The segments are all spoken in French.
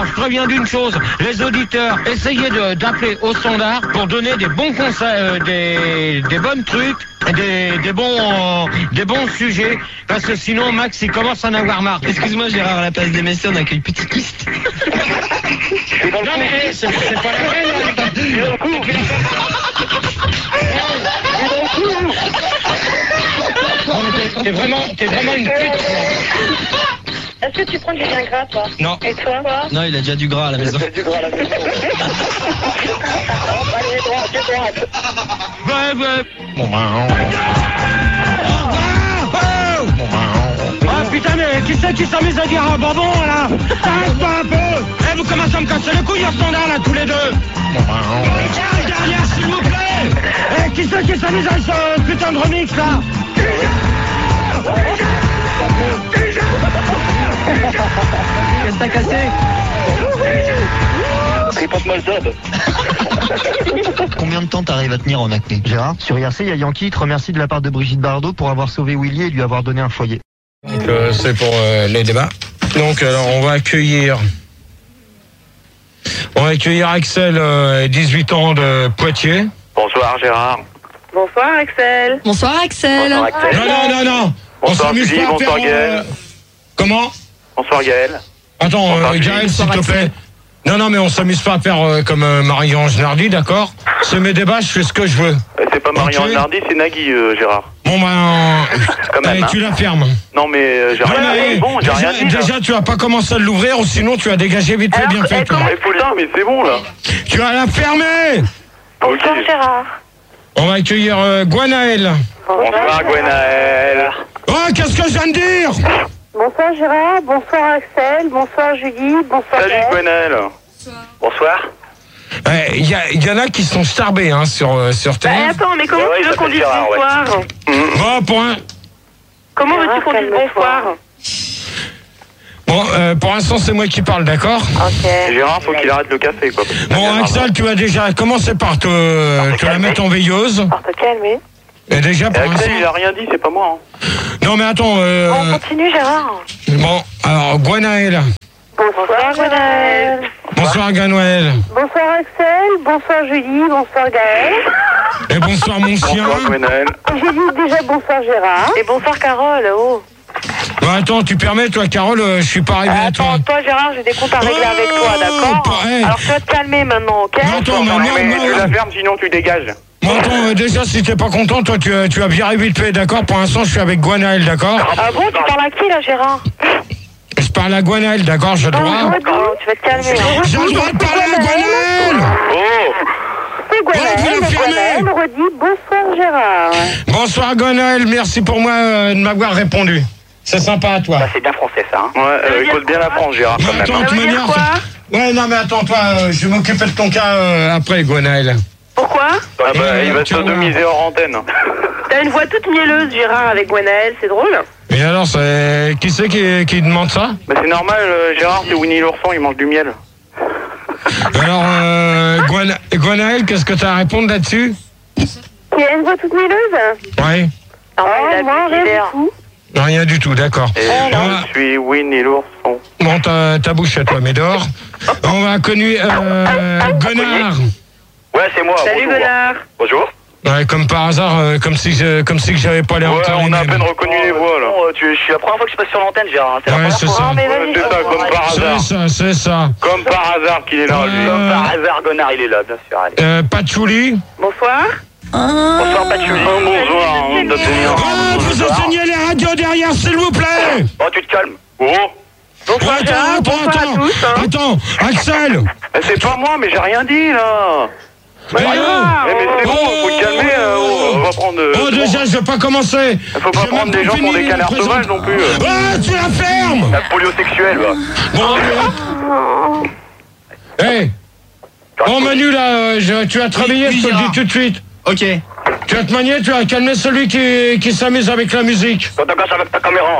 je préviens d'une chose, les auditeurs, essayez d'appeler au standard pour donner des bons conseils, des bons trucs, des bons sujets, parce que sinon Max il commence à en avoir marre. Excuse-moi Gérard, à la place des messieurs, on accueille Petit Christ. Non mais c'est pas la peine. T'es vraiment une pute. Est-ce que tu prends du bien gras, toi? Non. Et toi? Non, il a déjà du gras à la maison. Allez, droite. Ah putain, mais qui c'est qui s'amuse à dire un bonbon là? T'arrêtes pas un peu? Eh, vous commencez à me casser les couilles au standard là tous les deux. Et derrière s'il vous plaît. Eh, qui c'est qui s'amuse à ce putain de remix là? Qu'est-ce que t'as cassé? Tripote-moi le job. Combien de temps t'arrives à tenir en acné, Gérard? Sur IRC, il y a Yankee qui te remercie de la part de Brigitte Bardot pour avoir sauvé Willy et lui avoir donné un foyer. Donc c'est pour les débats. Donc alors on va accueillir Axel, 18 ans de Poitiers. Bonsoir Gérard. Bonsoir, Axel. Bonsoir Axel. Bonsoir Axel. Non. On Bonsoir s'amuse Julie, pas à bonsoir faire, Gaël. Comment? Bonsoir Gaël. Attends, Bonsoir, Julie. Gaël, s'il te Bonsoir, plaît. Non, mais on s'amuse pas à faire comme Marie-Ange Nardi, d'accord? C'est mes débats, je fais ce que je veux. C'est pas Marianne Ok. Nardi, c'est Nagui Gérard. Bon, Quand même, tu la fermes. Non mais j'ai rien dit, c'est bon, j'ai rien dit. là. Déjà, tu vas pas commencer à l'ouvrir, ou sinon tu vas dégager vite fait, bien fait. toi. Mais putain, mais c'est bon là. Tu vas la fermer. Bonsoir, Gérard. On va accueillir Gwenaël. Bonsoir Gwenaël. Oh, qu'est-ce que je viens de dire? Bonsoir, Gérard. Bonsoir, Axel. Bonsoir, Julie. Bonsoir, Salut Gaël. Gwenaël. Bonsoir. Il y en a qui sont starbés sur Terre. Attends, mais comment Ouais, tu veux ça qu'on fait dise Gérard, ouais. bonsoir? Bon, Comment veux-tu qu'on dise bonsoir? pour l'instant, c'est moi qui parle, d'accord? Ok. Gérard, faut qu'il arrête le café quoi. Bon, Axel, tu vas déjà commencer par te la mettre en veilleuse. Pour te calmer. Et déjà, pour Axel, l'instant... il a rien dit, c'est pas moi. Non, mais attends... On continue, Gérard. Bon, alors, Gwenaël. Bonsoir, Gwenaël. Bonsoir, Gwenaël. Bonsoir, Axel. Bonsoir, Julie. Bonsoir, Gaël. Et bonsoir, mon chien. Bonsoir Gwenaël. J'ai dit déjà bonsoir, Gérard. Et bonsoir, Carole. Oh. Bon, attends, tu permets, toi, Carole, je suis pas arrivé à toi. Attends, toi, Gérard, j'ai des comptes à régler avec toi, d'accord? hey. Alors, tu vas te calmer maintenant, ok? Mais attends, mais Mais tu la non. fermes sinon tu dégages. Bon, attends, déjà, si t'es pas content, toi, tu vas virer vite fait, d'accord? Pour l'instant, je suis avec Gwenaël, d'accord? Ah bon, tu parles à qui, là, Gérard? Je parle à Gwenaël, d'accord? J'ai le droit? Oh, tu vas te calmer. Hein. J'ai le droit de parler à Gwenaël! Oh. C'est Ouais, tu Gwenaël, l'as fermé. Gwenaël redit bonsoir, Gérard. Bonsoir, Gwenaël, merci pour moi de m'avoir répondu. C'est sympa à toi. C'est bien français ça. Hein. Ouais, écoute bien la France Gérard quand même. Attends, hein. de toute manière, ouais, non, mais attends, toi, je vais m'occuper de ton cas après, Gwenaël. Pourquoi? Ah bah il va se sodomiser hors antenne. T'as une voix toute mielleuse, Gérard, avec Gwenaël, c'est drôle. Et alors, qui c'est qui demande ça? Bah c'est normal, Gérard c'est Winnie l'ourson, il mange du miel. Alors, Gwenaël, qu'est-ce que t'as à répondre là-dessus? Qui a une voix toute mielleuse? Ouais. Moi, rien du tout. Rien du tout, d'accord. Et je suis Winnie l'ourson. Bon, ta bouche à toi, Médor. On va connu Gonard. Ouais c'est moi. Salut, bonjour. Gonard. Bonjour. Ouais, comme par hasard, comme si j'avais pas les Ouais, hanches. on a à peine reconnu les voix là. Je suis la première fois que je passe sur l'antenne, Gérard. C'est la Ouais, première c'est fois. ça. mais Ouais, vas-y. c'est ça, comme par hasard. C'est ça. Comme par hasard qu'il est là, lui. Comme par hasard, Gonard, il est là, bien sûr. Allez. Patchouli. Bonsoir. Bonsoir, Patchouli. Bonsoir, on doit tenir. Ah, vous enseignez les radios derrière, s'il vous plaît. Oh, tu te calmes. Oh. Bonsoir, Gérard. Bonsoir à tous. Hein. Attends, Axel. C'est pas moi, mais j'ai rien dit là. Mais Mais c'est bon, faut te calmer, on va prendre... Oh, déjà, je vais pas commencer. Faut pas prendre des gens pour des canards sauvages non plus. Ah, tu la fermes. La polio sexuelle, va. Bon, hey. Bon, Manu, là, tu vas te réveiller, je te le dis tout de suite. Ok. Tu vas te manier, tu vas calmer celui qui s'amuse avec la musique. Quand t'as casse avec ta caméra.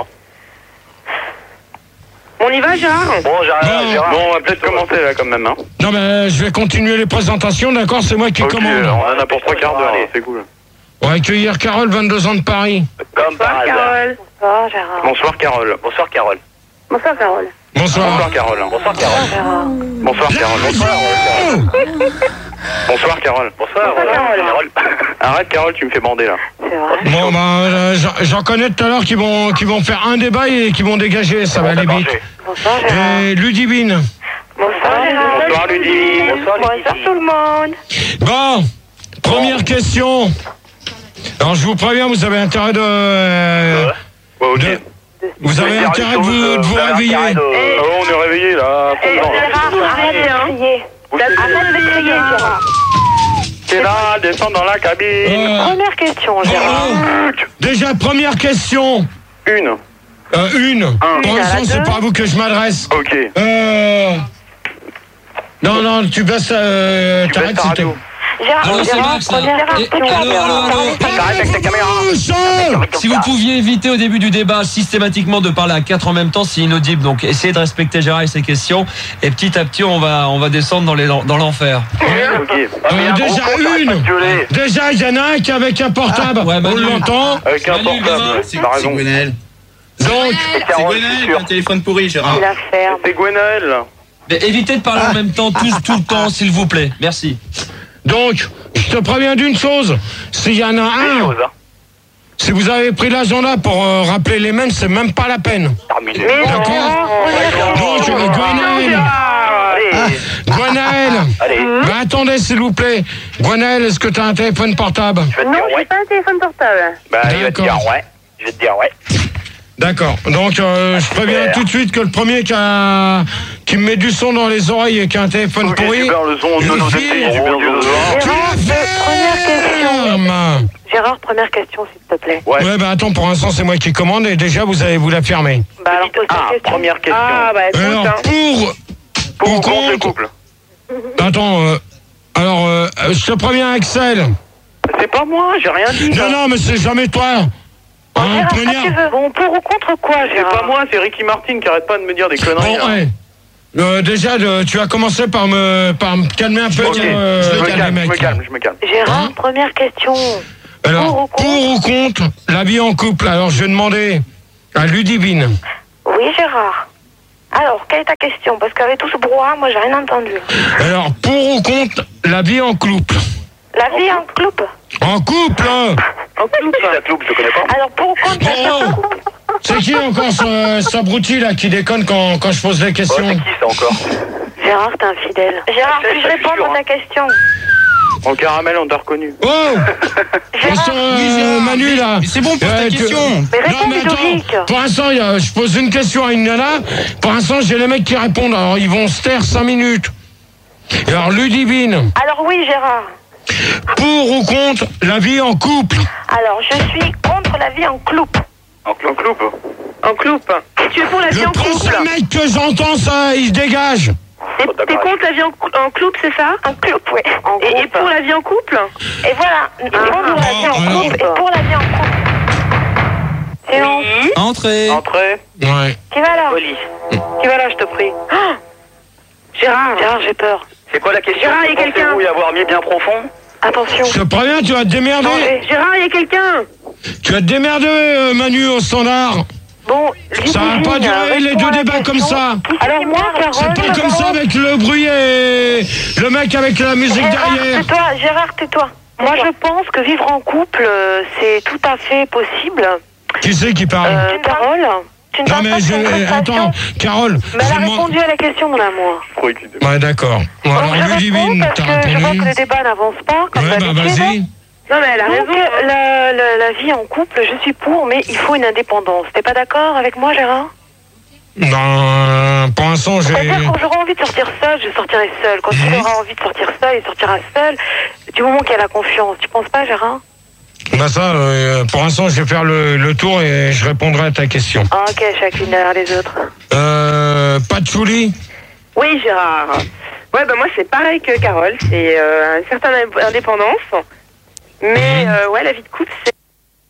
On y va, Gérard? Bon, Gérard. Bon, on va peut-être commencer là quand même. Hein. Non, mais je vais continuer les présentations, d'accord? C'est moi qui Ok, commande. on en a pour 3 quarts d'heure, c'est cool. On va accueillir Carole, 22 ans de Paris. Comme par Bonsoir, hasard. Carole. Bonsoir, Gérard. Bonsoir Carole. Bonsoir, Carole. Bonsoir, Carole. Bonsoir. Bonsoir Carole. Bonsoir Carole. Bonsoir Carole. Bonsoir Carole. Bonsoir Carole. Bonsoir Carole. Arrête Carole, tu me fais bander là. C'est vrai. Bon, j'en connais tout à l'heure qui vont faire un débat et qui vont dégager, ça va aller vite. Bonsoir Gérard. Et Ludivine. Bonsoir Gérard. Bonsoir Ludivine. Bonsoir tout le monde. Bon, première question. Alors je vous préviens, vous avez intérêt Ok. vous avez intérêt de vous réveiller. On est réveillé là. Gérard, arrête de crier. Arrête de crier Gérard. T'es là, descends dans la cabine. Première question Gérard. Déjà, première question. Une. Pour l'instant, c'est pas à vous que je m'adresse. Ok. Non, tu baisses, t'arrêtes ta s'il te radio. Gérard, Allô, c'est Gérard, Max, là. première question. Allô. Arrête avec ta caméra. Si vous pouviez éviter au début du débat systématiquement de parler à 4 en même temps, c'est inaudible. Donc essayez de respecter Gérard et ses questions. Et petit à petit, on va descendre dans l'enfer. Ok. Déjà, il y en a un qui est avec un portable. Ouais, on Manu. l'entend. Avec un Manu, portable. T'as raison. Donc, C'est Gwenaël, un téléphone pourri, Gérard. Il la ferme. C'est Gwenaël. Mais évitez de parler en même temps, tout le temps, s'il vous plaît. Merci. Donc, je te préviens d'une chose. S'il y en a un, si vous avez pris l'agenda pour rappeler les mêmes, c'est même pas la peine. Terminé. D'accord. Donc, Gwenaël. Allez. Attendez, s'il vous plaît. Gwenaël, est-ce que tu as un téléphone portable? Je vais te Non, dire j'ai ouais. pas un téléphone portable. Bah, il va te dire D'accord. ouais. Je vais te dire ouais. D'accord. Donc, je préviens tout de suite que le premier qui me met du son dans les oreilles et qui a un téléphone pourri. Super le son. Non, non, Vire. c'est super le son. Première question. Gérard, première question, s'il te plaît. Ouais. Ouais, attends, pour l'instant, c'est moi qui commande et déjà, vous allez vous la fermer. Bah, alors, pose ta question. Première question. Ah, bah, écoute, Alors, Pour pour contre le contre. couple. Attends, je te préviens, Axel. C'est pas moi, j'ai rien dit. Non, mais c'est jamais toi. Gérard, Première. quand tu veux. Bon, pour ou contre quoi, C'est Gérard? pas moi, c'est Ricky Martin qui arrête pas de me dire des conneries. Bon, là. ouais. Déjà, tu as commencé par me calmer un peu. Ok, je me calme. Gérard, Hein première question. Alors, pour ou contre la vie en couple? Alors, je vais demander à Ludivine. Oui, Gérard. Alors, quelle est ta question? Parce qu'avec tout ce brouhaha, moi, j'ai rien entendu. Alors, pour ou contre la vie en couple? La vie en couple? En couple, hein. En couple. La cloupe, je connais pas. Alors, pour ou contre la vie en couple? C'est qui encore ce abruti là qui déconne quand je pose des Oh, questions? c'est qui ça encore? Gérard, t'es infidèle. Gérard, Je sais, puis-je je suis répondre sûr, à ta question? En caramel, on t'a reconnu. Oh, Gérard, Manu là. Mais c'est bon pour ta question. mais réponds, Non mais Ludovic. attends, pour l'instant je pose une question à une nana. Pour l'instant j'ai les mecs qui répondent. Alors ils vont se taire 5 minutes. Et alors Ludivine, Alors oui, Gérard. pour ou contre la vie en couple? Alors, je suis contre la vie en couple. En cloupe. En couple. Tu es pour la vie Le en couple? prochain mec que j'entends ça, il se dégage. T'es contre la vie en couple, c'est ça? En couple, oui. Et pour la vie en couple? Et voilà. Pour la vie en couple et pour la vie en couple. C'est bon. Entrez. Entrée. Ouais. Qui va là? Qui va là, je te prie? Gérard, j'ai peur. C'est quoi la question? Gérard, il y a quelqu'un. Pensez-vous y avoir mis bien profond? Attention. Je te préviens, tu vas te démerder. Gérard, il y a quelqu'un. Tu vas te démerder, Manu, au standard. Bon, Ça va pas durer les deux débats comme ça. Alors moi, Carole, C'est pas comme ça avec le bruit et le mec avec la musique derrière. tais-toi, Gérard, tais-toi. Moi, je pense que vivre en couple, c'est tout à fait possible. Qui c'est qui parle? Carole, tu ne Non parles mais pas de ton attends, Carole. Mais elle a je demande- répondu à la question, mon amour. Ouais, d'accord. Bon, Donc, alors je réponds Ludivine, parce t'as que je vois répondu. que le débat n'avance pas, comme Ouais, bah d'habitude. vas-y. Non, mais elle a raison. La vie en couple, je suis pour, mais il faut une indépendance. T'es pas d'accord avec moi, Gérard? Non, pour l'instant, j'ai... C'est-à-dire, quand j'aurai envie de sortir seule, je sortirai seule. Quand tu auras envie de sortir seule, il sortira seule. Du moment qu'il y a la confiance. Tu penses pas, Gérard? Bah ça, pour l'instant, je vais faire le tour et je répondrai à ta question. Ah, ok, chacune derrière les autres. Patchouli? Oui, Gérard. Ouais, bah moi c'est pareil que Carole, c'est une certaine indépendance. Mais ouais, la vie de couple, c'est...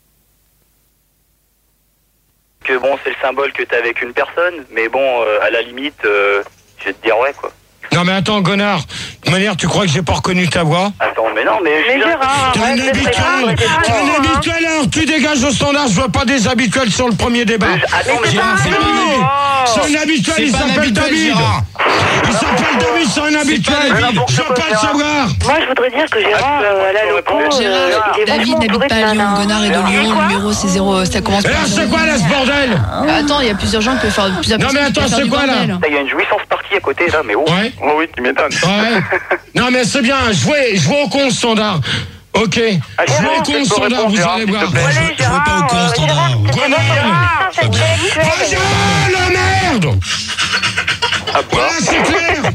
Que bon, c'est le symbole que t'as avec une personne, mais bon, à la limite, je vais te dire ouais, quoi. Non mais attends, Gonard, de toute manière, tu crois que j'ai pas reconnu ta voix? Attends, mais non, mais... Mais Gérard, T'es un arrête de habituel, t'es un habituel, alors tu dégages au standard, je vois pas des habituels sur le premier débat. Attends, mais C'est fini. C'est un habituel, il s'appelle David. Il s'appelle David, c'est un habituel. Je veux pas le savoir. Moi, je voudrais dire que Gérard, à la loco, David n'habite pas à Lyon, Gonard est de Lyon, le numéro c'est 0, ça commence Et par... là, c'est quoi là, ce bordel? Attends, il y a plusieurs gens qui peuvent faire plusieurs Non, mais attends, c'est quoi là? Il y a une jouissance partie à côté, là, mais oh. Ouais. Oh oui, tu m'étonnes. Ouais. Non, mais c'est bien, jouez au con, standard. Ok. Jouez au con, standard, vous allez voir. Allez, Gérard, pas au con, standard. Bonjour, la merde. Voilà, c'est clair.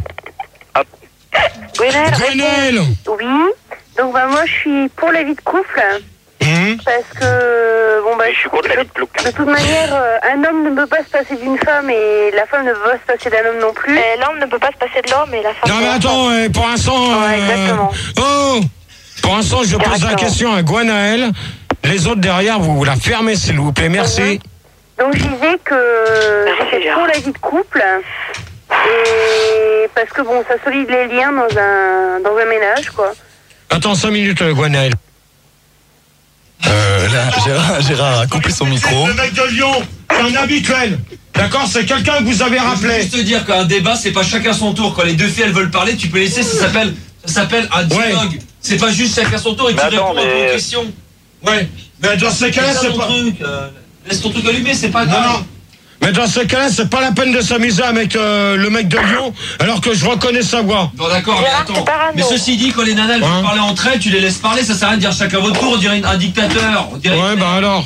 Gwenel. Oui. Donc, bah, moi, je suis pour la vie de couple. Parce que, bon, bah, je suis contre la vie de couple. de toute manière, un homme ne peut pas se passer d'une femme et la femme ne peut pas se passer d'un homme non plus. L'homme ne peut pas se passer de l'homme et la femme. Non, mais attends, pour l'instant. Ouais, exactement. Oh. Pour l'instant, je pose la question à Gwenaël. Les autres derrière, vous la fermez, s'il vous plaît. Merci. Donc, je disais que j'étais pour la vie de couple. Et parce que, bon, ça solide les liens dans un ménage, quoi. Attends 5 minutes, Gwenaël. Là, Gérard a coupé son micro. Le mec de Lyon, c'est un habituel. D'accord, c'est quelqu'un que vous avez rappelé. Je veux juste te dire qu'un débat, c'est pas chacun son tour. Quand les deux filles elles veulent parler, tu peux laisser. Ça s'appelle un dialogue. Ouais. C'est pas juste chacun son tour et tu réponds à une question. Ouais. Mais dans ces cas-là, c'est pas. Laisse ton truc allumé, c'est pas grave. Non. Mais dans ces cas-là, c'est pas la peine de s'amuser avec le mec de Lyon, alors que je reconnais sa voix. Bon, d'accord, mais attends. Mais ceci dit, quand les nanas veulent parler entre elles, tu les laisses parler, ça sert à rien de dire chacun votre tour, on dirait un dictateur. Ouais, bah alors.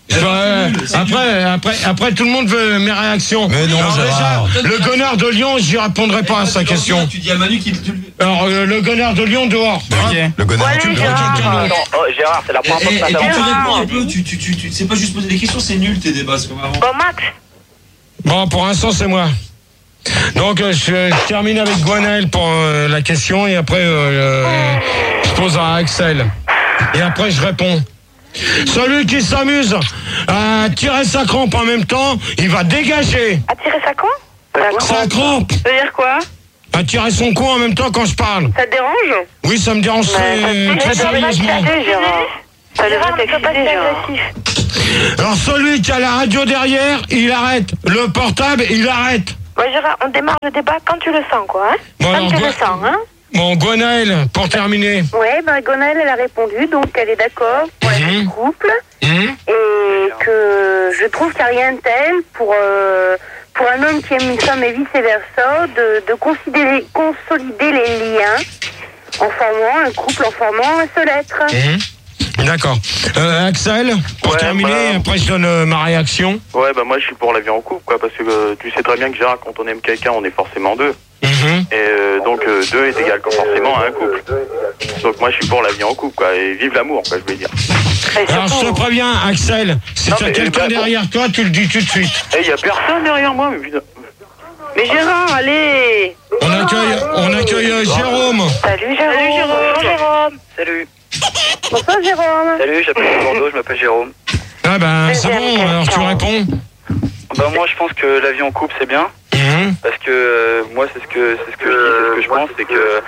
Après, tout le monde veut mes réactions. Mais non, alors Gérard. déjà, le Gonard de Lyon, j'y répondrai pas à sa question. Tu dis à Manu qu'il... Alors, le Gonard de Lyon, dehors. Ok, le Gonard. Tu prends quelqu'un d'autre. Gérard, c'est la première fois que ça et tu réponds un peu, tu sais pas juste poser des questions, c'est nul tes débats, c'est comme avant. Bon, Max. Bon, pour l'instant, c'est moi. Donc, je termine avec Gwenaël pour la question et après, je pose à Axel. Et après, je réponds. Celui qui s'amuse à tirer sa crampe en même temps, il va dégager. À tirer sa crampe? Sa crampe. Ça veut dire quoi? À tirer son cou en même temps quand je parle. Ça te dérange? Oui, ça me dérange très sérieusement. Ça devrait t'exciter, Gérard. Alors, celui qui a la radio derrière, il arrête. Le portable, il arrête. Ouais, Gérard, on démarre le débat quand tu le sens, quoi. Hein? Bon, quand tu le sens, hein? Bon, Gwenaël, pour terminer. Ouais, bah, Gwenaël, elle a répondu, donc elle est d'accord pour la vie de couple. Et que je trouve qu'il n'y a rien de tel pour un homme qui aime une femme et vice-versa, de consolider les liens en formant un couple, en formant un seul être. D'accord. Axel, pour terminer, après je donne ma réaction. Ouais, bah moi je suis pour la vie en couple, quoi, parce que tu sais très bien que Gérard, quand on aime quelqu'un, on est forcément deux. Et donc 2 est égal forcément à un couple. Donc moi je suis pour la vie en couple, quoi, et vive l'amour, quoi, je veux dire. Alors je te préviens, Axel, si tu as quelqu'un derrière toi, tu le dis tout de suite. Il y a personne derrière moi, mais putain. Mais Gérard, allez. On accueille Jérôme. Salut Jérôme. Bonjour Jérôme. Salut. Bonsoir Jérôme. Salut, j'appelle Bordeaux, je m'appelle Jérôme. Ah ben c'est bon, alors tu réponds. Bah moi je pense que la vie en couple c'est bien. Parce que moi c'est ce que je dis, c'est ce que je pense, c'est que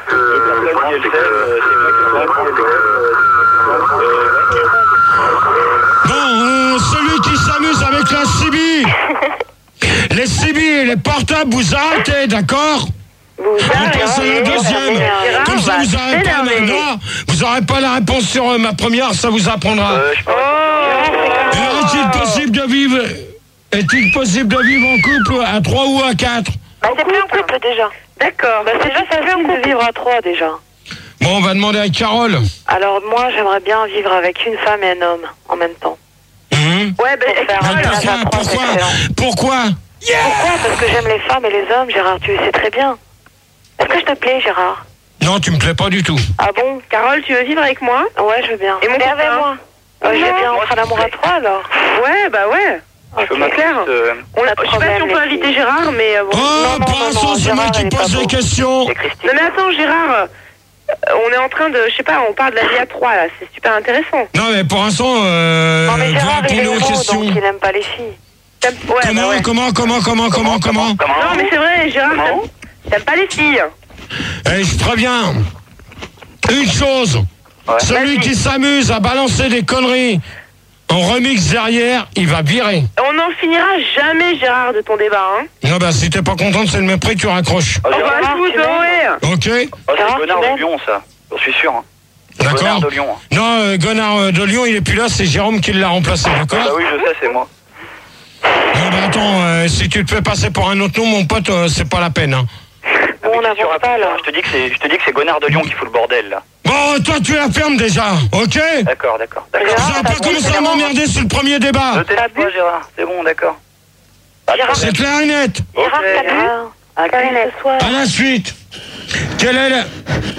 Bon, celui qui s'amuse avec la CB, les CB et les portables, vous arrêtez, d'accord? On passe à la deuxième. Comme ça, vous n'aurez pas maintenant. Vous n'aurez pas la réponse sur ma première, ça vous apprendra. Est-il possible de vivre en couple à 3 ou à 4? Bah, c'est plus un couple déjà. D'accord. Bah, c'est déjà facile de vivre à 3 déjà. Bon, on va demander à Carole. Alors moi, j'aimerais bien vivre avec une femme et un homme en même temps. Ouais, ben Pourquoi? Pourquoi? Parce que j'aime les femmes et les hommes, Gérard, tu le sais très bien. Est-ce que je te plais, Gérard? Non, tu me plais pas du tout. Ah bon? Carole, tu veux vivre avec moi? Ouais, je veux bien. Et mon avec moi? Je veux bien entrer l'amour à 3 alors. Ouais, bah ouais. C'est clair. Je sais pas si on peut inviter Gérard, mais bon. Oh, pour l'instant, c'est moi qui pose les questions. Non mais attends, Gérard, on est en train de, je sais pas, on parle de la vie à 3 là, c'est super intéressant. Non mais pour l'instant, non mais Gérard, il est aux questions. donc il n'aime pas les filles. Comment Non mais c'est vrai, Gérard, t'aimes pas les filles. Et je préviens une chose, celui qui s'amuse à balancer des conneries en remix derrière, il va virer. On n'en finira jamais, Gérard, de ton débat, hein. Non, bah, si t'es pas contente, c'est le mépris, tu raccroches. Ah, Gérard, Ok. c'est Gonard de Lyon, ça. J'en suis sûr. Hein. D'accord. Gonard de Lyon. Non, Gonard de Lyon, il est plus là, c'est Jérôme qui l'a remplacé, d'accord? Ah oui, je sais, c'est moi. Non, bah, attends, si tu te fais passer pour un autre nom, mon pote, c'est pas la peine, hein. Bon, on n'avance pas, là. Je te dis que c'est Gonard de Lyon qui fout le bordel, là. Bon, toi, tu la fermes déjà, ok? D'accord. Vous avez pas commencé à m'emmerder sur le premier débat. Je t'ai pas, Gérard. C'est bon, d'accord. C'est clair et net. Gérard, t'as bu? À la suite. Quelle est la...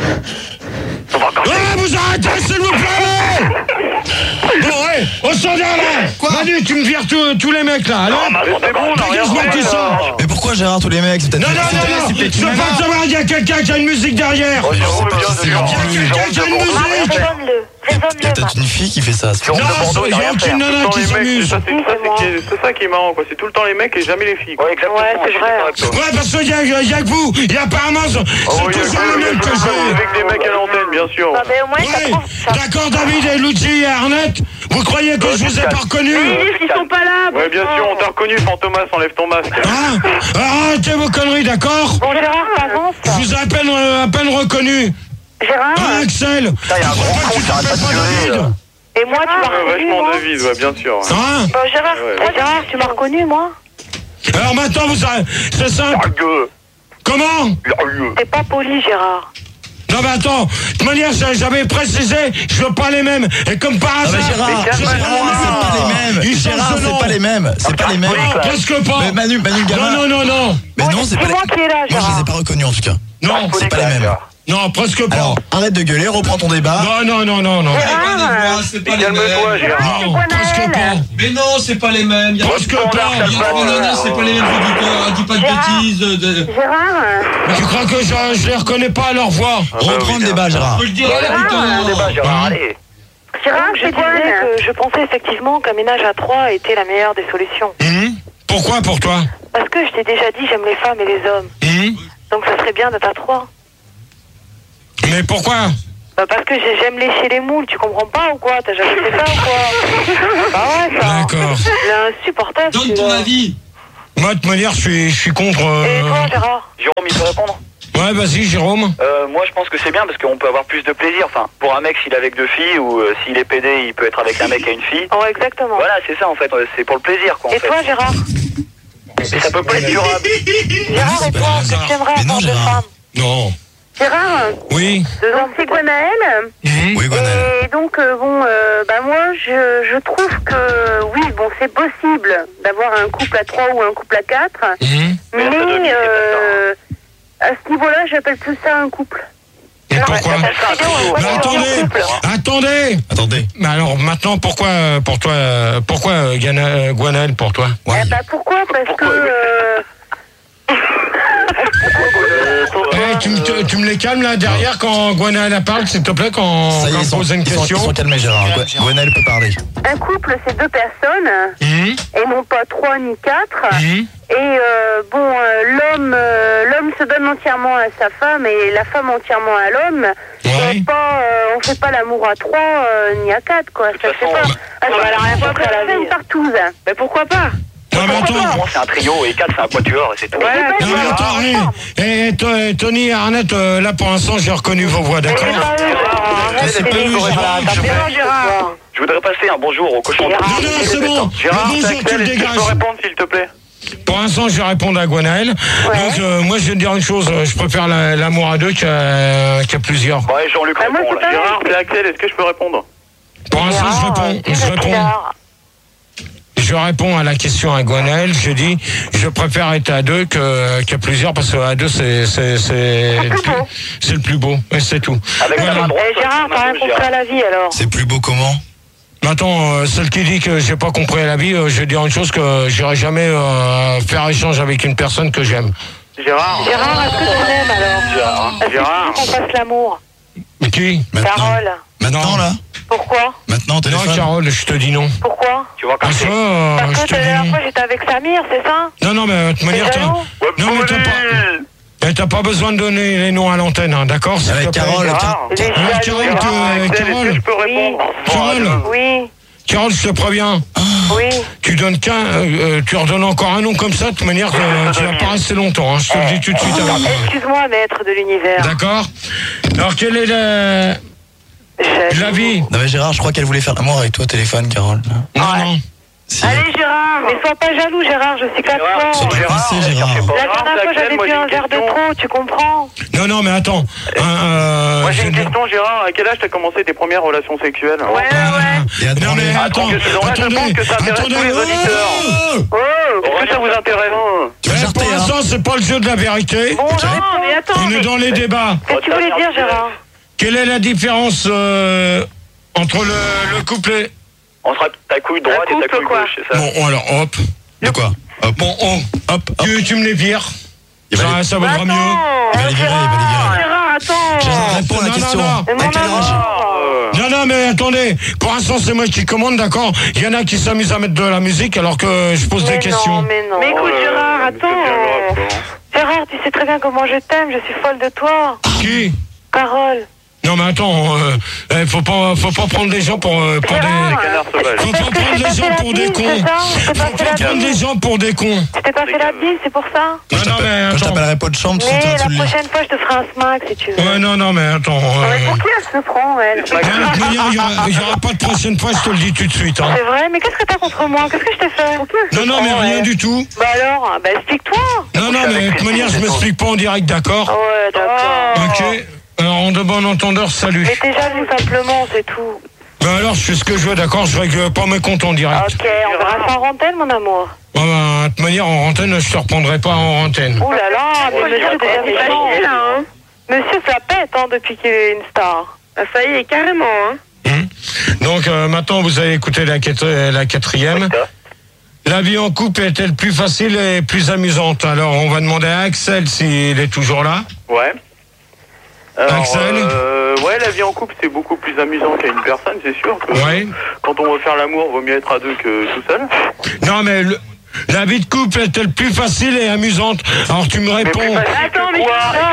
vous arrêtez, s'il vous plaît. Bon, ouais, au standard, là. Quoi? Manu, tu me vires tous les mecs, là. Alors, c'est bon, dégage-moi tout ça. Mais pourquoi Gérard, tous les mecs? Non, je veux pas savoir, il y a quelqu'un qui a une musique derrière. Oh, Jérôme, Il y a quelqu'un qui a une musique. Il y a peut-être une fille qui fait ça. Non, il y a aucune nana qui s'amuse. C'est ça qui est marrant, quoi. C'est tout le temps les mecs et jamais les filles. Ouais, exactement. Ouais, c'est vrai. Ouais, parce qu'il y a que vous. Il y a apparemment, c'est toujours le même que j'ai. Avec des mecs à l'antenne, bien sûr. Ah, ben, au moins, ça Ouais, prouve ça. d'accord, David et Luigi et Arnett. Vous croyez que je vous ai pas reconnu? Ils disent qu'ils sont pas là. Ouais, bien sûr, on t'a reconnu, Fantomas, enlève ton masque. Hein? Arrêtez vos conneries, d'accord? Bon, Gérard, t'avances. Je vous ai à peine reconnu. Gérard, Hein, Axel? Putain, il y a un grand con qui arrête pas de gueuler. et moi, tu m'as reconnu, Vachement moi. David, ouais, bien sûr. Hein? Bon, Gérard, Gérard, tu m'as reconnu, moi. Alors maintenant, c'est simple. Comment? T'es pas poli, Gérard. Non mais attends, de toute manière j'avais précisé, je veux pas les mêmes. Et comme par hasard, Gérard, c'est pas les mêmes. Gérard, c'est pas les mêmes. C'est pas les mêmes. Non, presque pas. Mais Manu, gamin. Non. Mais non, c'est pas les moi qui est là, Moi, je les ai Gérard. pas reconnus en tout cas. Non, C'est pas les mêmes. non, presque pas. Alors, arrête de gueuler, reprends ton débat. Non. C'est pas les Calme-toi, mêmes. Gérard. Non, presque pas. Mais non, c'est pas les mêmes. Presque pas. Il y a trois nanas, c'est pas les mêmes auditeurs. Dis pas de bêtises. Gérard, Tu crois que je les reconnais pas à leur voix? Reprends le débat, Gérard. Je le dirai, putain. Débat, Gérard, allez. Gérard, Je c'est quoi, disais que je pensais effectivement qu'un ménage à 3 était la meilleure des solutions. Pourquoi pour toi? Parce que je t'ai déjà dit, j'aime les femmes et les hommes. Donc ça serait bien d'être à 3. Mais pourquoi? Bah parce que j'aime lécher les moules, tu comprends pas ou quoi? T'as jamais fait ça ou quoi? Bah ouais, ça. D'accord. C'est insupportable. Donne ton celui-là. avis. Moi, de toute manière, je suis contre... Et toi, Gérard? Jérôme, il peut répondre? Ouais, vas-y, Jérôme. Moi, je pense que c'est bien parce qu'on peut avoir plus de plaisir. Enfin, pour un mec, s'il est avec deux filles ou s'il est pédé, il peut être avec un mec et une fille. Oh, exactement. Voilà, c'est ça en fait. C'est pour le plaisir, quoi. En Et fait. toi, Gérard? Mais ça peut pas être durable. Gérard, et toi, pas est-ce que hasard. tu aimerais Mais non, avoir deux Gérard. femmes? Non. Gérard, Oui. donc c'est Gwenaël. Oui, Gonel. Et donc, moi, je trouve que, oui, bon, c'est possible d'avoir un couple à 3 ou un couple à 4. Mais, à ce niveau-là, j'appelle tout ça un couple. Et pourquoi? Mais attendez. Mais alors, maintenant, pourquoi Gwenaël pour toi? Pourquoi? Parce que... Tu me les calmes là derrière quand Gwenaël parle, s'il te plaît, quand Ça y est, on pose une ils question. sont calmés, Gérard. Gonel peut parler. Un couple, c'est 2 personnes, et non pas 3 ni 4. Et l'homme se donne entièrement à sa femme et la femme entièrement à l'homme. Ouais. On fait pas l'amour à 3 ni à 4, quoi. Ça se fait pas. elle a rien compris à la vie. Une partouze. Mais pourquoi pas? Non, mais attends. Moi, c'est un trio et 4, c'est un quatuor et c'est tout. Ouais, Non, mais attends, Tony et Arnett, là pour l'instant j'ai reconnu vos voix, d'accord? C'est pas eux, Gérard. Gérard. Je voudrais passer un bonjour au cochon. Non, c'est bon. Gérard, Le bonjour, tu le Axel, est-ce que je dégages. peux répondre, s'il te plaît? Pour l'instant, je vais répondre à Gwenaël. Donc, moi, je vais te dire une chose. Je préfère l'amour à 2 qu'à plusieurs. Ouais, Jean-Luc moi, répond, c'est là. pas- Gérard, c'est Axel, est-ce que je peux répondre? Pour l'instant, je réponds à la question à Gwenaël. Je dis, je préfère être à 2 qu'à plusieurs parce qu'à 2, c'est le plus beau. Et c'est tout. Avec la main droite. Et Gérard, t'as rien compris à la vie alors? C'est plus beau comment? Maintenant, celle qui dit que j'ai pas compris à la vie, je vais dire une chose, que j'irai jamais faire échange avec une personne que j'aime. Gérard. Gérard, est-ce que tu m'aimes alors? Est-ce que tu Gérard. veux qu'on fasse l'amour? Qui? Carole. Maintenant, là? Pourquoi? Maintenant, au Non, téléphone? Carole, je te dis non. Pourquoi? Tu vois, quand Parce que, Parce je que te la dis dernière non. fois j'étais avec Samir, c'est ça? Non, mais de toute manière, T'es jaloux? non, mais t'as pas besoin de donner les noms à l'antenne, hein, d'accord? s'il Avec te plaît. Carole, Il est Carole, jaloux. Axel, est-ce que je peux Oui. répondre? Carole, Oui. Carole, je te préviens. Oui. Tu redonnes encore un nom comme ça, de toute manière, tu vas pas rester longtemps. Hein, je te le dis tout de suite. Excuse-moi, maître de l'univers. D'accord. Alors, quelle est la vie? Non mais Gérard, je crois qu'elle voulait faire l'amour avec toi au téléphone, Carole. Non. Si. Allez Gérard, mais sois pas jaloux Gérard, je suis pas toi. Surtout pressé, Gérard. La dernière fois j'avais bu un verre de trop, tu comprends? Non, mais attends. Moi j'ai une question, Gérard. À quel âge t'as commencé tes premières relations sexuelles? Ouais. Non mais attends. Je pense que ça intéresse tous les auditeurs. Est-ce que ça vous intéresse? Pour l'instant, c'est pas le jeu de la vérité. Bon, non, mais attends. On est dans les débats. Qu'est-ce que tu voulais dire Gérard? Quelle est la différence entre le couple et... On sera ta couille droite et ta couille gauche, c'est ça? Bon, alors, hop. De quoi? Hop. Bon, hop. Tu me les vires. Ça vaudra mieux. Il va les virer. Gérard, attends. Gérard, réponds à la question. À quel âge? Non, mais attendez. Pour l'instant, c'est moi qui commande, d'accord? Il y en a qui s'amusent à mettre de la musique alors que je pose des questions. Mais écoute, Gérard, attends. Gérard, tu sais très bien comment je t'aime, je suis folle de toi. Qui? Carole. Non mais attends, faut pas prendre les gens pour des... Faut pas prendre les gens pour des cons. Faut pas prendre les gens pour des cons. Tu t'es pas fait la bise, c'est pour ça? Non mais Quand je t'appellerai pas de chambre, tu Mais sais, la prochaine fois, je te ferai un smack si tu veux. Ouais, non mais attends. Mais pour qui elle se prend, elle? Il y aura pas de prochaine fois, je te le dis tout de suite. Hein. C'est vrai, mais qu'est-ce que t'as contre moi? Qu'est-ce que je t'ai fait? Non mais rien du tout. Bah alors, explique-toi. Non mais de toute manière, je m'explique pas en direct, d'accord? Ouais, d'accord. Ok. Alors, en de bon entendeur, salut. Mais t'es jaloux simplement, c'est tout. Ben alors, je fais ce que je veux, d'accord? Je règle pas mes comptes en direct. Ok, on verra ça en antenne, mon amour. De toute manière, en antenne, je te reprendrai pas en antenne. Ouh là là, mais monsieur, c'est méchant, là, hein. Monsieur, ça pète, hein, depuis qu'il est une star. Ça y est, carrément, hein. Donc, maintenant, vous allez écouter la quatrième. La vie en couple est-elle plus facile et plus amusante? Alors, on va demander à Axel s'il est toujours là. Ouais. Alors, Axel ouais, la vie en couple, c'est beaucoup plus amusant qu'à une personne, c'est sûr. Ouais. Quand on veut faire l'amour, vaut mieux être à deux que tout seul. Non, mais la vie de couple est-elle plus facile et amusante? Alors, tu me réponds. Attends, mais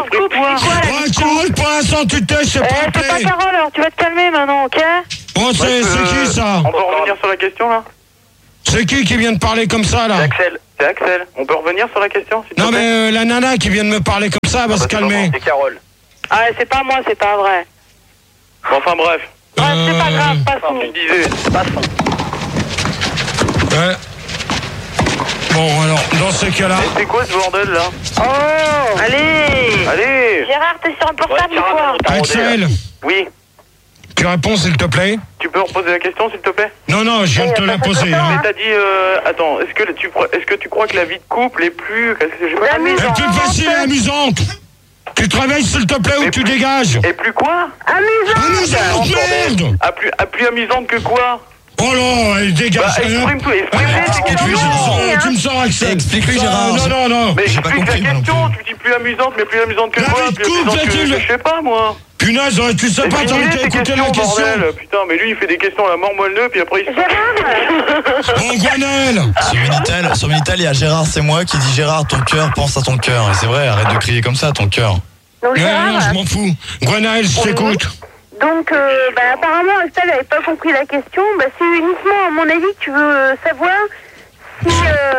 Carole, pour l'instant, tu t'es, je sais pas. C'est pas Carole, alors tu vas te calmer maintenant, ok? Bon, c'est qui, ça? On peut revenir sur la question, là? C'est qui vient de parler comme ça, là? C'est Axel. On peut revenir sur la question, s'il te plaît? Non, mais la nana qui vient de me parler comme ça, va se calmer. C'est Carole. Ah, c'est pas moi, c'est pas vrai. Enfin, bref. Ouais, c'est pas grave, passons. Tu disais, passons. Ouais. Bon, alors, dans ce cas-là... C'est quoi ce bordel, là? Oh, allez. Gérard, t'es sur un portable ou quoi? Axel, Oui. tu réponds, s'il te plaît? Tu peux reposer la question, s'il te plaît? Non, je viens de te la poser. Hein. Mais t'as dit, attends, est-ce que tu crois que la vie de couple est plus... Elle est plus facile et amusante. Tu te réveilles, s'il te plaît, ou tu dégages? Et plus quoi? Amusante, merde. Plus amusante que quoi? Oh là, elle dégage. Exprime-toi, Tu me sors, Axel. Explique-lui, Gérard. Non. Mais J'ai pas explique compris, la moi non question, tu dis plus amusante, mais plus amusante que La quoi? vie de Plus amusante couple, que... Je sais pas, moi. Punaise, tu sais pas, t'as envie d'écouter la question. Bordel. Putain, mais lui, il fait des questions à la mort moelleux, puis après, il se... Bon, Gwenel. Sur Minitel, il y a Gérard, c'est moi qui dit Gérard, ton cœur pense à ton cœur. Et c'est vrai, arrête de crier comme ça, ton cœur. Donc, Gérard, Non, je m'en fous. Gwenel, je t'écoute. donc, apparemment, Axel n'avait pas compris la question. C'est uniquement, à mon avis, que tu veux savoir si,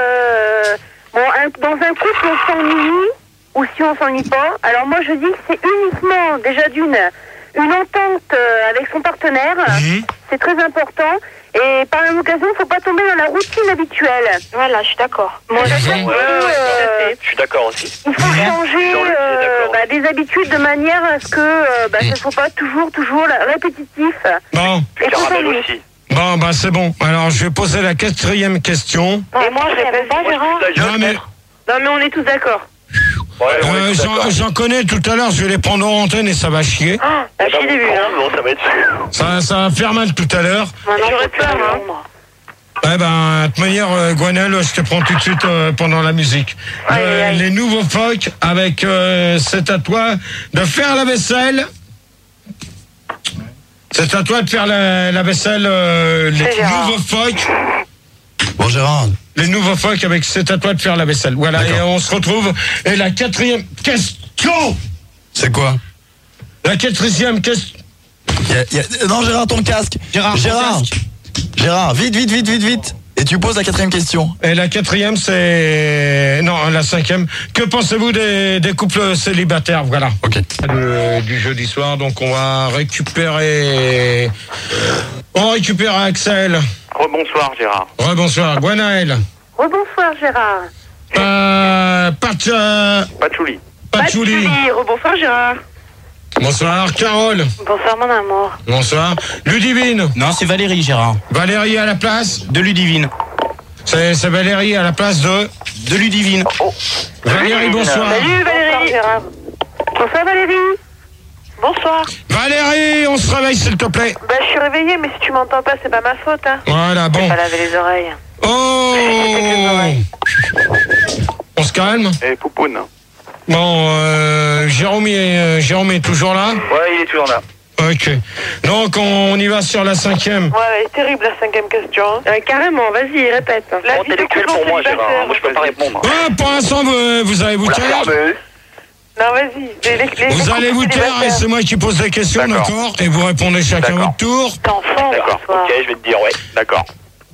dans un couple, on s'ennuie ou si on s'ennuie pas. Alors, moi, je dis que c'est uniquement, déjà une entente avec son partenaire. C'est très important. Et par la même occasion, il ne faut pas tomber dans la routine habituelle. Voilà, je suis d'accord. Moi, je suis d'accord aussi. Il faut changer des habitudes de manière à ce que ça ne soit pas toujours répétitif. Bon. Et qu'on s'ennuie. aussi. Bon, c'est bon. Alors, je vais poser la quatrième question. Et moi, je réponds pas, Gérard. Non, mais on est tous d'accord. J'en connais tout à l'heure, je vais les prendre en antenne et ça va chier. La chier début, Non, ça va être... Ça va faire mal tout à l'heure. J'aurais peur, Ouais, de toute manière, Gwenel, je te prends tout de suite pendant la musique. Les nouveaux phoques avec c'est à toi de faire la vaisselle. C'est à toi de faire la vaisselle, les nouveaux phoques. Bon, Gérard. Les nouveaux phoques avec c'est à toi de faire la vaisselle. Voilà, d'accord. Et on se retrouve. Et la quatrième question. C'est quoi? La quatrième question. Non, Gérard, ton casque. Gérard. Gérard, vite. Et tu poses la 4e question. Et la 4e, c'est... Non, la 5e. Que pensez-vous des couples célibataires? Voilà. Ok. Du jeudi soir, donc on va récupérer... Axel. Rebonsoir Gérard. Rebonsoir. Gwenaël. Rebonsoir Gérard. Patchouli. Patchouli. Rebonsoir Gérard. Bonsoir. Carole. Bonsoir mon amour. Bonsoir. Ludivine. Non, c'est Valérie, Gérard. Valérie à la place De Ludivine. C'est Valérie à la place de Ludivine. Valérie, bonsoir. Salut Valérie. Bonsoir Gérard. Bonsoir Valérie. Bonsoir. Valérie, on se réveille s'il te plaît. Bah je suis réveillée, mais si tu m'entends pas, c'est pas ma faute, hein. Voilà, bon. Pas laver les oreilles. Oh. On se calme. Et Poupoune. Bon, Jérôme est toujours là. Ouais, il est toujours là. Ok. Donc on y va sur la 5e. Ouais, elle est terrible la 5e question. Carrément, vas-y, répète. La vie de Intellectuel couple pour moi, Gérard. célibataire. Moi, je peux pas répondre. Pour l'instant, vous allez vous taire. Non, vas-y. Vous allez vous taire et c'est moi qui pose la question, d'accord? Et vous répondez chacun votre tour. T'enfant, D'accord, ok, je vais te dire, ouais, d'accord.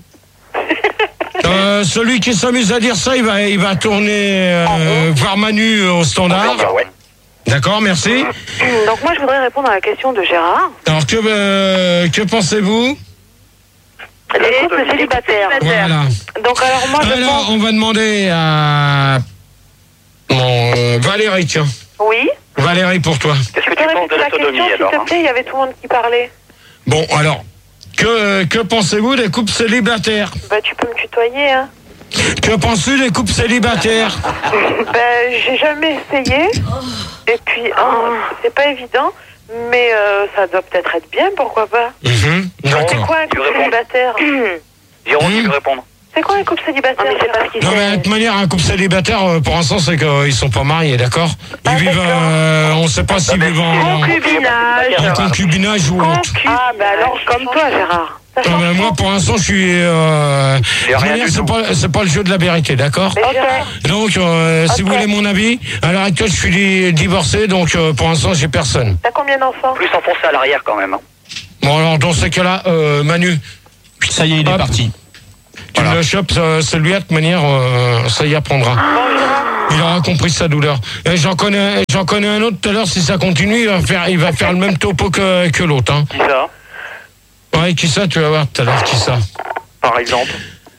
Celui qui s'amuse à dire ça, il va tourner voir Manu au standard. Ouais. D'accord, merci. Donc moi je voudrais répondre à la question de Gérard. Alors que pensez-vous? Les couples célibataires. Voilà. Donc alors moi je pense... on va demander à Valérie, tiens. Oui. Valérie, pour toi. Qu'est-ce que Tu peux tu penses de répéter la la sodomie question, alors s'il te plaît, il y avait tout le monde qui parlait. Bon, alors, que pensez-vous des couples célibataires? Bah tu peux me tutoyer, hein. Que penses-tu des couples célibataires? Ben, j'ai jamais essayé. Et puis, c'est pas évident. Mais ça doit peut-être être bien, pourquoi pas. C'est D'accord. quoi un couple réponds. célibataire? Jérôme, tu veux répondre? C'est quoi un couple célibataire? Non, mais c'est pas ce qu'il Non, mais de toute manière, un couple célibataire, pour l'instant, c'est qu'ils sont pas mariés, d'accord? Ils vivent, on sait pas s'ils vivent en Concubinage. concubinage ou autre. Ah bah alors comme toi Gérard. Non, mais moi, pour l'instant, je suis. De toute manière, c'est pas le jeu de la vérité, d'accord? Donc, si vous voulez mon avis, à l'heure actuelle, je suis divorcé, donc pour l'instant, j'ai personne. T'as combien d'enfants? Plus enfoncé à l'arrière quand même. Hein. Bon, alors, dans ces cas-là, Manu. Ça y est, il est parti. Tu me le chopes, celui-là, de toute manière, ça y apprendra. Il aura compris sa douleur. Et j'en connais un autre tout à l'heure, si ça continue, il va faire le même topo que l'autre. Hein. Qui ça? Ouais, qui ça, tu vas voir tout à l'heure, qui ça? Par exemple.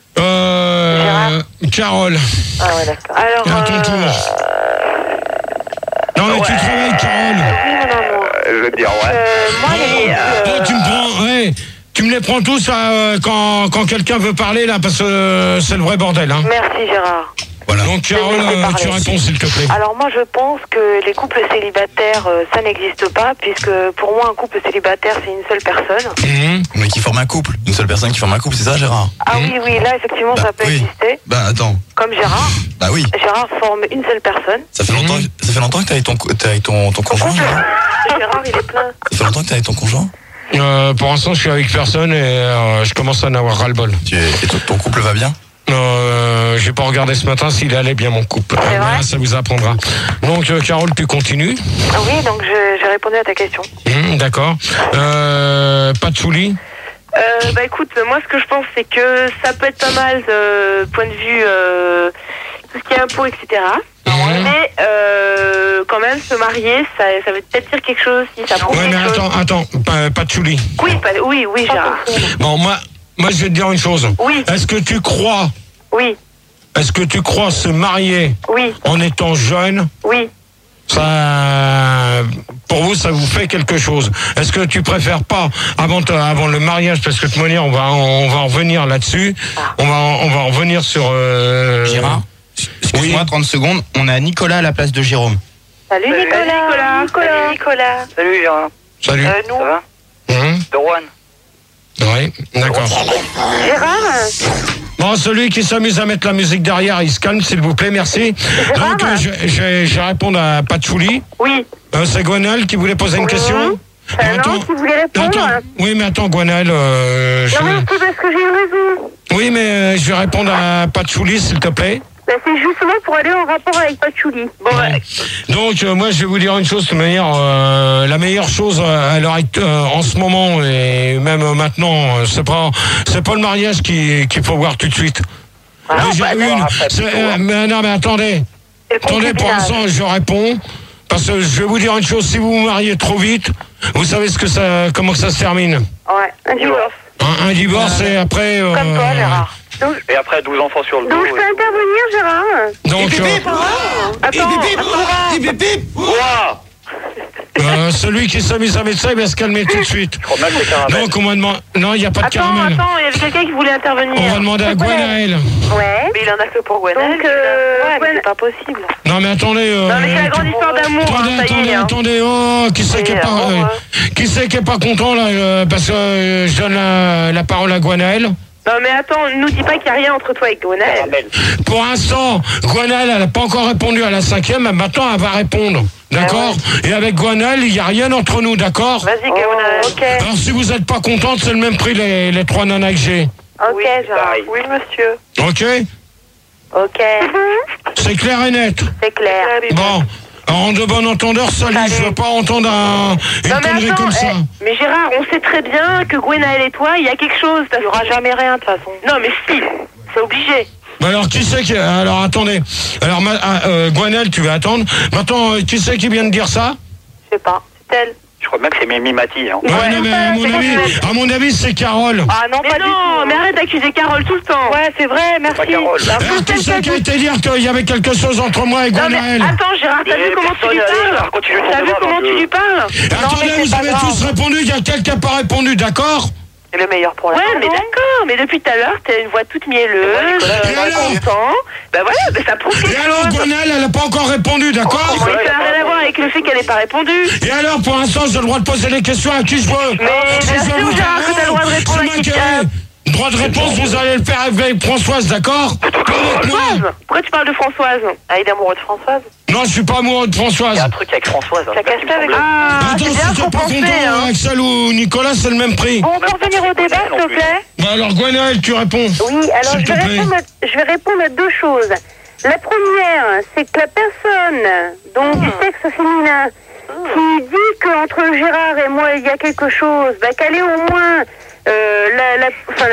Carole. Ah ouais d'accord. Alors À ton tour. Non, mais tu te réveilles, Carole. oui mon amour. Je veux te dire, ouais. Moi les Oh, tu me prends, ouais. Tu me les prends tous quand quelqu'un veut parler, là, parce que c'est le vrai bordel. Hein. Merci Gérard. Voilà. Donc, Carole, tu réponds, s'il te plaît. Alors moi je pense que les couples célibataires ça n'existe pas puisque pour moi un couple célibataire c'est une seule personne. Mais qui forme un couple. Une seule personne qui forme un couple, c'est ça, Gérard? Ah oui là effectivement ça peut oui. exister. Bah attends. Comme Gérard. Bah oui. Gérard forme une seule personne. Ça fait longtemps que t'es avec ton conjoint, Gérard? Gérard il est plein. Ça fait longtemps que t'es avec ton conjoint? Pour l'instant, je suis avec personne et je commence à en avoir ras-le-bol. Et ton couple va bien? J'ai pas regardé ce matin s'il allait bien, mon couple. C'est vrai Ça vous apprendra. Donc, Carole, tu continues. Ah oui donc j'ai répondu à ta question. D'accord. Patchouli. Bah écoute, moi ce que je pense c'est que ça peut être pas mal point de vue tout ce qui est impôts, etc. Mais quand même se marier, ça veut peut-être dire quelque chose si ça prouve Ouais, mais quelque chose. attends, Patchouli. Oui, Gérard. Bon, moi, je vais te dire une chose. Oui. Est-ce que tu crois se marier en étant jeune? Oui. Ça, pour vous, ça vous fait quelque chose. Est-ce que tu préfères pas avant le mariage, parce que de toute manière, on va en revenir là-dessus. On va en revenir sur. Gérard, excuse-moi, 30 secondes. On a Nicolas à la place de Jérôme. Salut Nicolas. Salut Gérard. Salut. Ça va? De Rouen. Oui, d'accord. Gérard. Bon, celui qui s'amuse à mettre la musique derrière, il se calme, s'il vous plaît, merci. Donc, je vais répondre à Patchouli. Oui. C'est Gwenaël qui voulait poser une question. Non, qui voulait répondre. Oui, mais attends, Gwenaël. Non, mais c'est parce que j'ai une raison. Oui, mais je vais répondre à Patchouli, s'il te plaît. Bah, c'est justement pour aller en rapport avec Patchouli. Bon, ouais. Donc, moi, je vais vous dire une chose, de manière, la meilleure chose à l'heure en ce moment, et même maintenant, c'est pas le mariage qu'il faut voir tout de suite. Déjà mais non, mais attendez. Attendez, pour l'instant, je réponds. Parce que je vais vous dire une chose, si vous vous mariez trop vite, vous savez comment ça se termine. Ouais, un divorce. Un divorce et après... Comme toi, Gérard. Donc, Et après 12 enfants sur le dos. donc je peux intervenir, Gérard? Donc, Ouah. celui qui s'amuse à médecin, il va se calmer tout de suite. Donc on va demander... Non, il n'y a pas de caramel. Attends, il y avait quelqu'un qui voulait intervenir. On va demander à Gwenaël. Ouais. Mais il en a fait pour Gwenaël. Donc, ouais, mais c'est pas possible. Non mais attendez... Non, mais c'est la grande histoire d'amour, Attendez, oh, qui c'est qui est pas content là, parce que je donne la parole à Gwenaël. Non mais attends, nous dis pas qu'il n'y a rien entre toi et Gwenaël. Pour l'instant, Gwenaël, elle n'a pas encore répondu à la 5e, mais maintenant elle va répondre. D'accord? Et avec Gwenaël, il n'y a rien entre nous, d'accord? Vas-y, Gwenaël. Ok. Alors si vous n'êtes pas contente, c'est le même prix les 3 nanas que j'ai. Ok, Gérard. Oui, monsieur. Ok? Ok. C'est clair et net. C'est clair. Bon. Alors, en de bon entendeur, salut, je veux pas entendre une connerie comme ça. Mais Gérard, on sait très bien que Gwenaël et toi, il y a quelque chose. Il n'y aura jamais rien de toute façon. Non mais si, c'est obligé. Alors, qui c'est qui... Alors, attendez. Alors, Gwenaël, tu vas attendre. Maintenant, qui c'est qui vient de dire ça? Je sais pas, c'est elle. Je crois bien que c'est Mimi Mati. Hein. Ouais, non, mais à mon avis, c'est Carole. Ah non, mais pas du tout. Mais arrête d'accuser Carole tout le temps. Ouais, c'est vrai, merci. Alors, qui c'est qui a été dire qu'il y avait quelque chose entre moi et Gwenaël? Attends, Gérard, t'as vu comment tu lui parles? T'as vu comment tu lui parles? Attendez, vous avez tous répondu, il y a quelqu'un qui n'a pas répondu, d'accord? C'est le meilleur pour la Ouais, mais d'accord, mais depuis tout à l'heure, t'as une voix toute mielleuse, content. Ben voilà, mais ça prouve quelque chose. Et alors, Gwenaël, elle n'a pas encore répondu, d'accord? Mais ça n'a rien à voir avec le fait qu'elle n'ait pas répondu. Et alors, pour l'instant, j'ai le droit de poser les questions à qui je veux. Mais bien sûr, Gérard, que t'as le droit de répondre à qui tu veux. Droit de réponse, vous allez le faire avec Françoise, d'accord? Françoise? Pourquoi tu parles de Françoise? Ah, il est amoureux de Françoise? Non, je suis pas amoureux de Françoise. Il y a un truc avec Françoise. T'as cassé avec... Ah, attends, c'est bien si ce t'es qu'on pas pensait, content, Axel ou Nicolas, c'est le même prix. Bon, on peut revenir au débat, s'il te plaît? Bah alors, Gwenaël, tu réponds. Oui, alors je vais répondre à deux choses. La première, c'est que la personne donc du sexe féminin qui dit qu'entre Gérard et moi il y a quelque chose, bah, qu'elle ait au moins la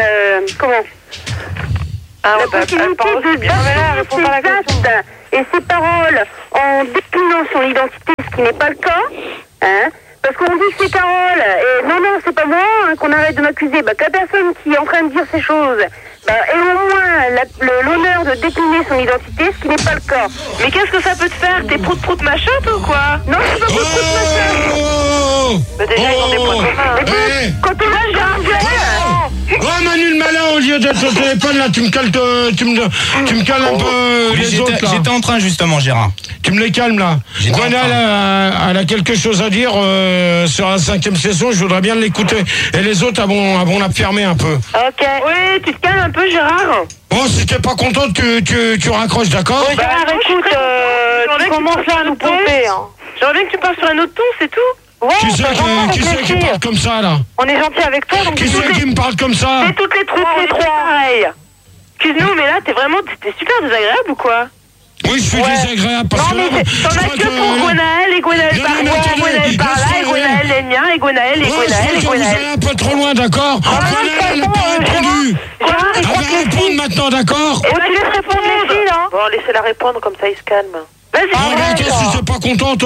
possibilité de décliner ses actes et ses paroles en déclinant son identité, ce qui n'est pas le cas, hein. Parce qu'on dit que c'est Carole, et non, c'est pas moi, hein, qu'on arrête de m'accuser. Bah, que la personne qui est en train de dire ces choses, bah, ait au moins l'honneur de décliner son identité, ce qui n'est pas le cas. Mais qu'est-ce que ça peut te faire? T'es prout machin, toi, ou quoi? Non, je suis pas prout machin. Bah, déjà, ils ont des points communs. Quand on a Oh, Manu le malin, au lieu d'être au téléphone, là, tu me cales un peu les autres, là. J'étais en train, justement, Gérard. Tu me les calmes, là. Gwenaël, elle a quelque chose à dire sur la 5e session, je voudrais bien l'écouter. Et les autres, vont la fermer un peu. Ok. Oui, tu te calmes un peu, Gérard. Bon, si t'es pas contente, tu raccroches, d'accord? Oui, Gérard, écoute, tu commences là à nous pomper. J'aimerais bien que tu parles sur un autre ton, c'est tout. Ouais, qui c'est qui parle comme ça, là? On est gentil avec toi, donc... Qui c'est qui me parle comme ça? C'est toutes les trois, pareil. Excuse-nous, mais là, t'es super désagréable ou quoi? Oui, je suis désagréable parce que... Non, mais t'en as que pour Gwenaël, et Gwenaël par là, Gwenaël par là, et Gwenaël les miens, et Gwenaël, et Gwenaël, et Gwenaël. Vous allez un peu trop loin, d'accord? Gwenaël, elle n'a pas répondu. Elle va répondre maintenant, d'accord? Et tu laisses répondre les filles, hein? Bon, laissez-la répondre, comme ça, il se calme. Vas-y, si t'es pas contente,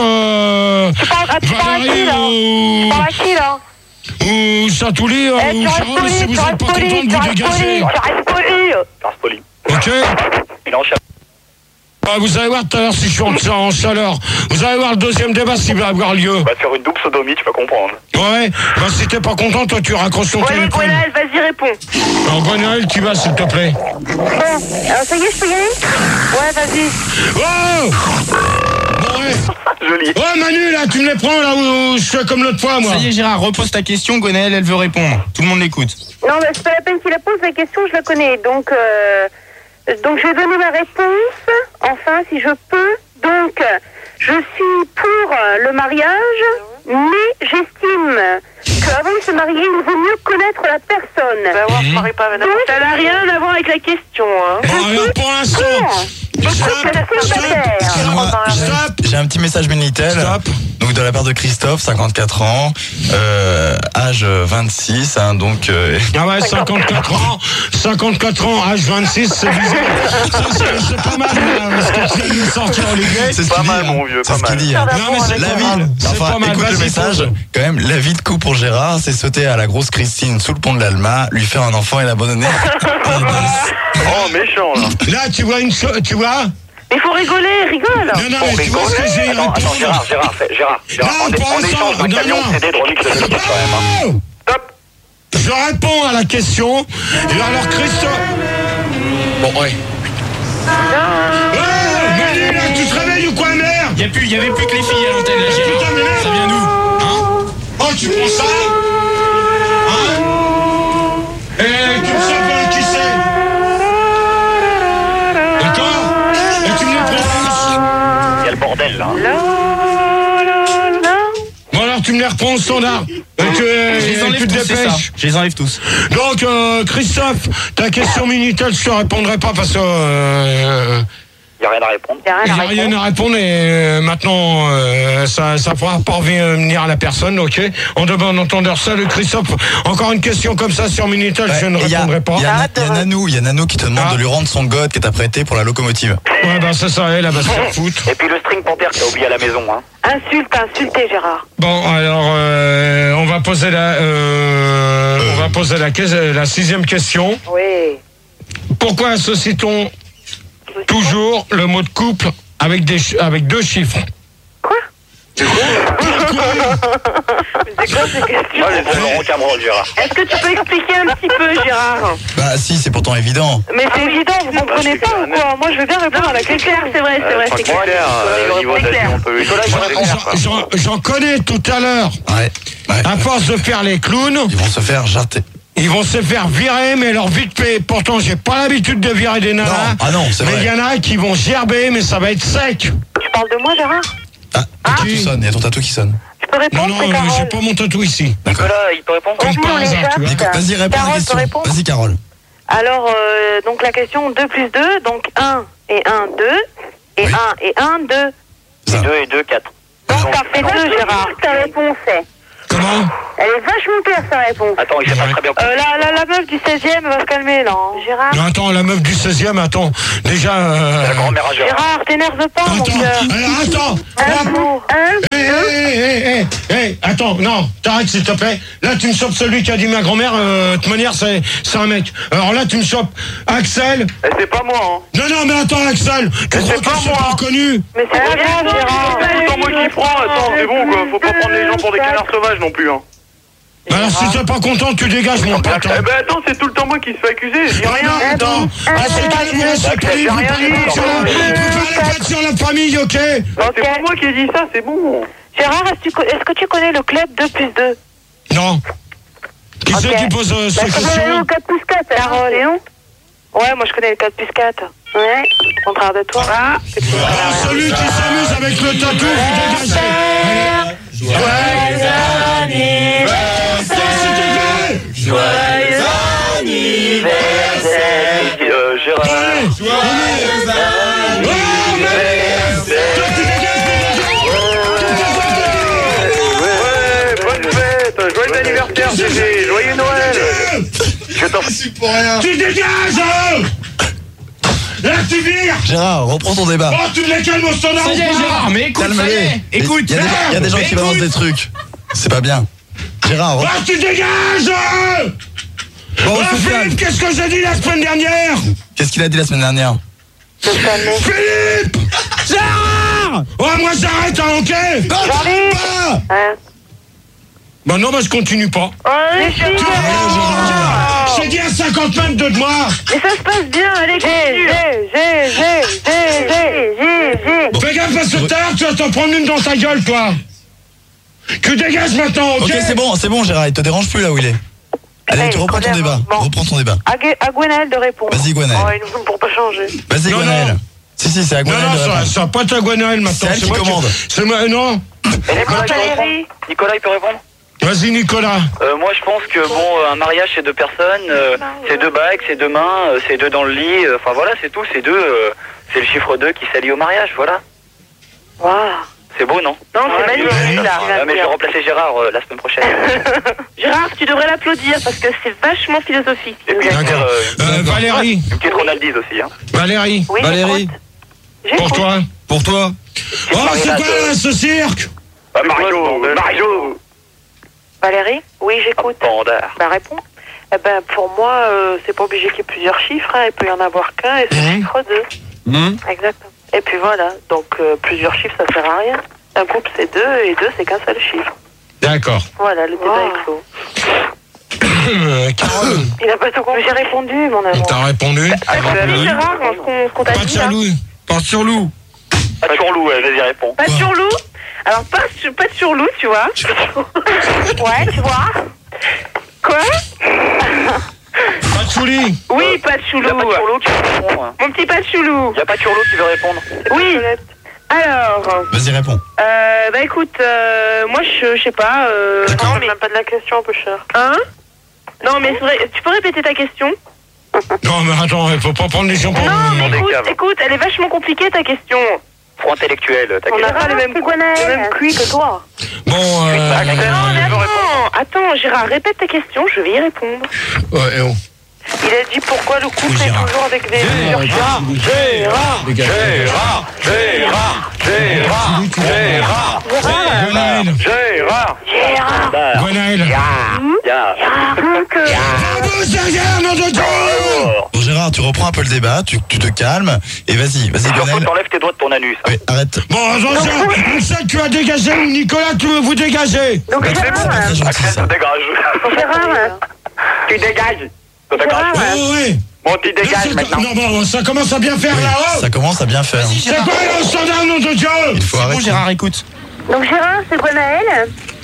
tu parles à qui, là? Ou Satouli, ou Charles, si vous êtes pas contente, vous dégagez. Tu restes poli. Ok? Il est en chaleur. Vous allez voir tout à l'heure si je suis en chaleur. Vous allez voir le deuxième débat s'il va avoir lieu. On va faire une double sodomie, tu vas comprendre. Ouais, bah si t'es pas content, toi tu raccroches ton téléphone. Gwenaël, vas-y, réponds. Alors Gwenaël, tu vas s'il te plaît. Bon, alors ça y est, je peux y aller? Ouais, vas-y. Oh! Ouais. Joli. Ouais, Manu, là, tu me les prends là où je fais comme l'autre fois, moi. Ça y est, Gérard, repose ta question, Gwenaël, elle veut répondre. Tout le monde l'écoute. Non, mais c'est pas la peine qu'il la pose, la question, je la connais. Donc je vais donner ma réponse, enfin, si je peux. Donc, je suis pour le mariage, mais j'estime qu'avant de se marier, il vaut mieux connaître la personne. Bah, moi, je parie pas, madame. Ça n'a rien à voir avec la question, hein. Bon, alors pour l'instant. Stop. J'ai un petit message Minitel. Stop. Donc de la part de Christophe, 54 ans, âge 26, hein, donc... Ah ouais, 54 ans, âge 26, c'est bizarre. C'est pas mal, ce que tu viens de sortir, Olivier. C'est pas mal, mon vieux, c'est ce qu'il dit. Non, mais c'est La pas vie, mal. C'est enfin, pas mal. écoute le Vas-y, message, pose. quand même, la vie de couple pour Gérard, c'est sauter à la grosse Christine sous le pont de l'Alma, lui faire un enfant et l'abandonner. Oh, méchant, là. Là, tu vois une chose, tu vois. Mais faut rigoler, rigole. Non, mais tu vois ce que j'ai Attends, Gérard, on échange d'un camion CD de remix de Christophe, quand même. Stop. Je réponds à la question. Et alors, Christophe. Bon, ouais. Manu, là, tu te réveilles ou quoi, merde? Il y avait plus que les filles à l'antenne, là, Gérard. Putain, mais merde. Ça vient d'où? Hein? Oh, tu prends ça? Hein? Et tu me sais pas qui c'est? D'accord? Et tu me les prononces? Il y a le bordel, là. Bon, alors, tu me les reprends au standard. Je les enlève tous, c'est ça. Je les enlève tous. Donc, Christophe, ta question Minitel, je te répondrai pas parce que... Il n'y a rien à répondre. Il n'y a rien à répondre et maintenant, ça fera pas revenir à la personne, ok? On demande entendeur seul. Christophe, encore une question comme ça sur Minitel, je ne répondrai pas. Il y a Nanou qui te demande de lui rendre son god que t'as prêté pour la locomotive. Ouais, bah c'est ça, elle va se faire foutre. Et puis le string panthère que t'as oublié à la maison, hein. Insultez, Gérard. Bon, alors, on va poser la sixième question. Oui. Pourquoi associe-t-on toujours le mot de couple avec deux chiffres? Quoi? C'est quoi ces questions? Moi, les Laurent Cameron, Gérard. Est-ce que tu peux expliquer un petit peu, Gérard? Bah si, c'est pourtant évident. Mais c'est évident, vous comprenez pas ou quoi? Moi, je veux bien répondre à la question. C'est vrai, c'est clair. Niveau d'avis, on peut... J'en connais tout à l'heure. Ouais. À force de faire les clowns, Ils vont se faire jarter. ils vont se faire virer, mais leur vite fait. Pourtant, j'ai pas l'habitude de virer des nanas. Non. Ah non, c'est mais vrai. il y en a qui vont gerber, mais ça va être sec. Tu parles de moi, Gérard? Tu sonnes, il y a ton tatou qui sonne. Je peux répondre, Non, c'est Carole. j'ai pas mon tatou ici. D'accord. Nicolas, il peut répondre? Comme par hasard, tu vois. Vas-y, réponds à la Carole peut question. répondre? Vas-y, Carole. Alors, donc la question 2 plus 2, donc 1 et 1, 2, et 1 et 1, 2. Ça. 2 et 2, 4. Donc ça fait 2, Gérard. Ta réponse est. Comment? Elle est vachement claire, sa réponse. Attends, il sait pas très bien. La meuf du 16e va se calmer, là. Hein. Gérard. Non, attends, la meuf du 16e, attends. Déjà. La grand-mère à Gérard. Gérard, t'énerve pas, mon Attends, cœur. attends. Attends, non, t'arrêtes s'il te plaît. Là, tu me chopes celui qui a dit ma grand-mère. De toute manière, c'est un mec. Alors là, tu me chopes Axel. C'est pas moi, hein. Non, mais attends, Axel. Tu crois que je suis pas connu? Mais c'est pas grave, Gérard. C'est tout le temps moi qui prends. Attends, c'est bon, quoi. Faut pas prendre les gens pour des canards sauvages non plus, hein. Alors, si t'es pas content, tu dégages, mon pote. Eh ben attends, c'est tout le temps moi qui se fait accuser. Je dis rien. Attends. C'est pas sur la famille, ok? Non, c'est pas moi qui ai dit ça, c'est bon. Gérard, est-ce que tu connais le club 2 plus 2? Non. Qui c'est qui pose cette question? 4 plus 4, Carole. Ouais, moi je connais le 4 plus 4. Ouais, au contraire de toi. Alors, celui qui s'amuse avec le tatou, vous dégagez. Joyeux anniversaire! Joyeux anniversaire! Gérard. Bonne fête, joyeux anniversaire, Gégé, joyeux Noël. Je t'en prie. Tu dégages! Là, tu vires! Gérard, reprends ton débat. Oh, tu me les calmes au standard! Ça y est, Gérard, mais écoute, ça y est. Écoute, il y a des gens qui balancent des trucs. C'est pas bien. Gérard, Ah, tu dégages! Bon, Ah, Philippe, qu'est-ce que j'ai dit la semaine dernière? qu'est-ce qu'il a dit la semaine dernière? Philippe! Gérard! Oh, moi j'arrête, hein, ok? J'arrive. Bah non, bah je continue pas. Je t'ai dit à 50 mètres de moi. Mais ça se passe bien, allez, Fais gaffe parce que tout à l'heure tu vas t'en prendre une dans ta gueule, toi. Tu dégages maintenant, ok? Ok, c'est bon, Gérard, il te dérange plus là où il est. Allez, tu reprends ton débat. Bon. Reprends ton débat. À Gwenaël de répondre. Vas-y, Gwenaël. Oh, ils nous font pour pas changer. Vas-y, Non, Gwenaël. non. Si, c'est à Non, Gwenaël de non, répondre. ça va pas être à Gwenaël maintenant. C'est elle qui commande. C'est moi, non. Nicolas, il peut répondre? Nicolas, il peut répondre? Vas-y, Nicolas. Moi, je pense que un mariage, c'est 2 personnes, c'est 2 bagues, c'est 2 mains, c'est 2 dans le lit. Enfin voilà, c'est tout. C'est 2. C'est le chiffre 2 qui s'allie au mariage, voilà. Waouh. C'est beau, non? Non, c'est magnifique, là. Mais je vais remplacer Gérard la semaine prochaine. Gérard, tu devrais l'applaudir parce que c'est vachement philosophique. Et puis, Valérie. Une petite Ronaldise aussi, hein. Valérie. Oui, Valérie. Pour toi. Pour toi. Oh, c'est quoi ce cirque? Mario. Valérie? Oui, j'écoute. Bah, réponds. Eh ben, pour moi, c'est pas obligé qu'il y ait plusieurs chiffres, hein. Il peut y en avoir qu'un et c'est le chiffre 2. Exactement. Et puis voilà, donc plusieurs chiffres, ça sert à rien. Un couple, c'est 2 et 2, c'est qu'un seul chiffre. D'accord. Voilà, le débat est clos. Carole. Il a pas tout compris. J'ai répondu, mon amour. T'as répondu? Gérard, qu'on t'a dit. Pas de loup. Pas sur loup. Pas de sur loup, vas-y, réponds. Pas de sur loup? Alors, pas de sur loup, tu vois. Ouais, tu vois. Quoi? Pas de chouli. Oui, pas de choulou. Y'a pas de sur l'eau qui répond. Mon petit pas de choulou. Y'a pas de sur l'eau qui veut répondre. Oui. Alors. Vas-y, réponds. Bah écoute, moi je sais pas. Non, mais même pas de la question, un peu cher. Hein? Non, mais c'est vrai, tu peux répéter ta question? Non, mais attends, il faut pas prendre les gens pour... Non, mais écoute, elle est vachement compliquée ta question. Trop intellectuel, ta On n'a question. pas le même QI que toi. Bon, Non, mais attends, Gérard, répète ta question, je vais y répondre. Ouais, oh. Il a dit pourquoi le couple est toujours avec des... Gérard. Gwenaël. Bon, Gérard, tu reprends un peu le débat, tu te calmes, et vas-y, Gwenaël. T'enlèves tes doigts de ton anus. Oui, arrête. Bon, attention, une fois que tu as dégagé, Nicolas, tu veux vous dégager. Donc Gérard, Dégage. Tu dégages. Oui. Bon, tu dégages maintenant. Non, bon, ça commence à bien faire là-haut. Ça commence à bien faire. C'est quoi le standard, nom de Dieu? Il faut arrêter. Gérard, écoute. Donc Gérard, c'est Gwenaël.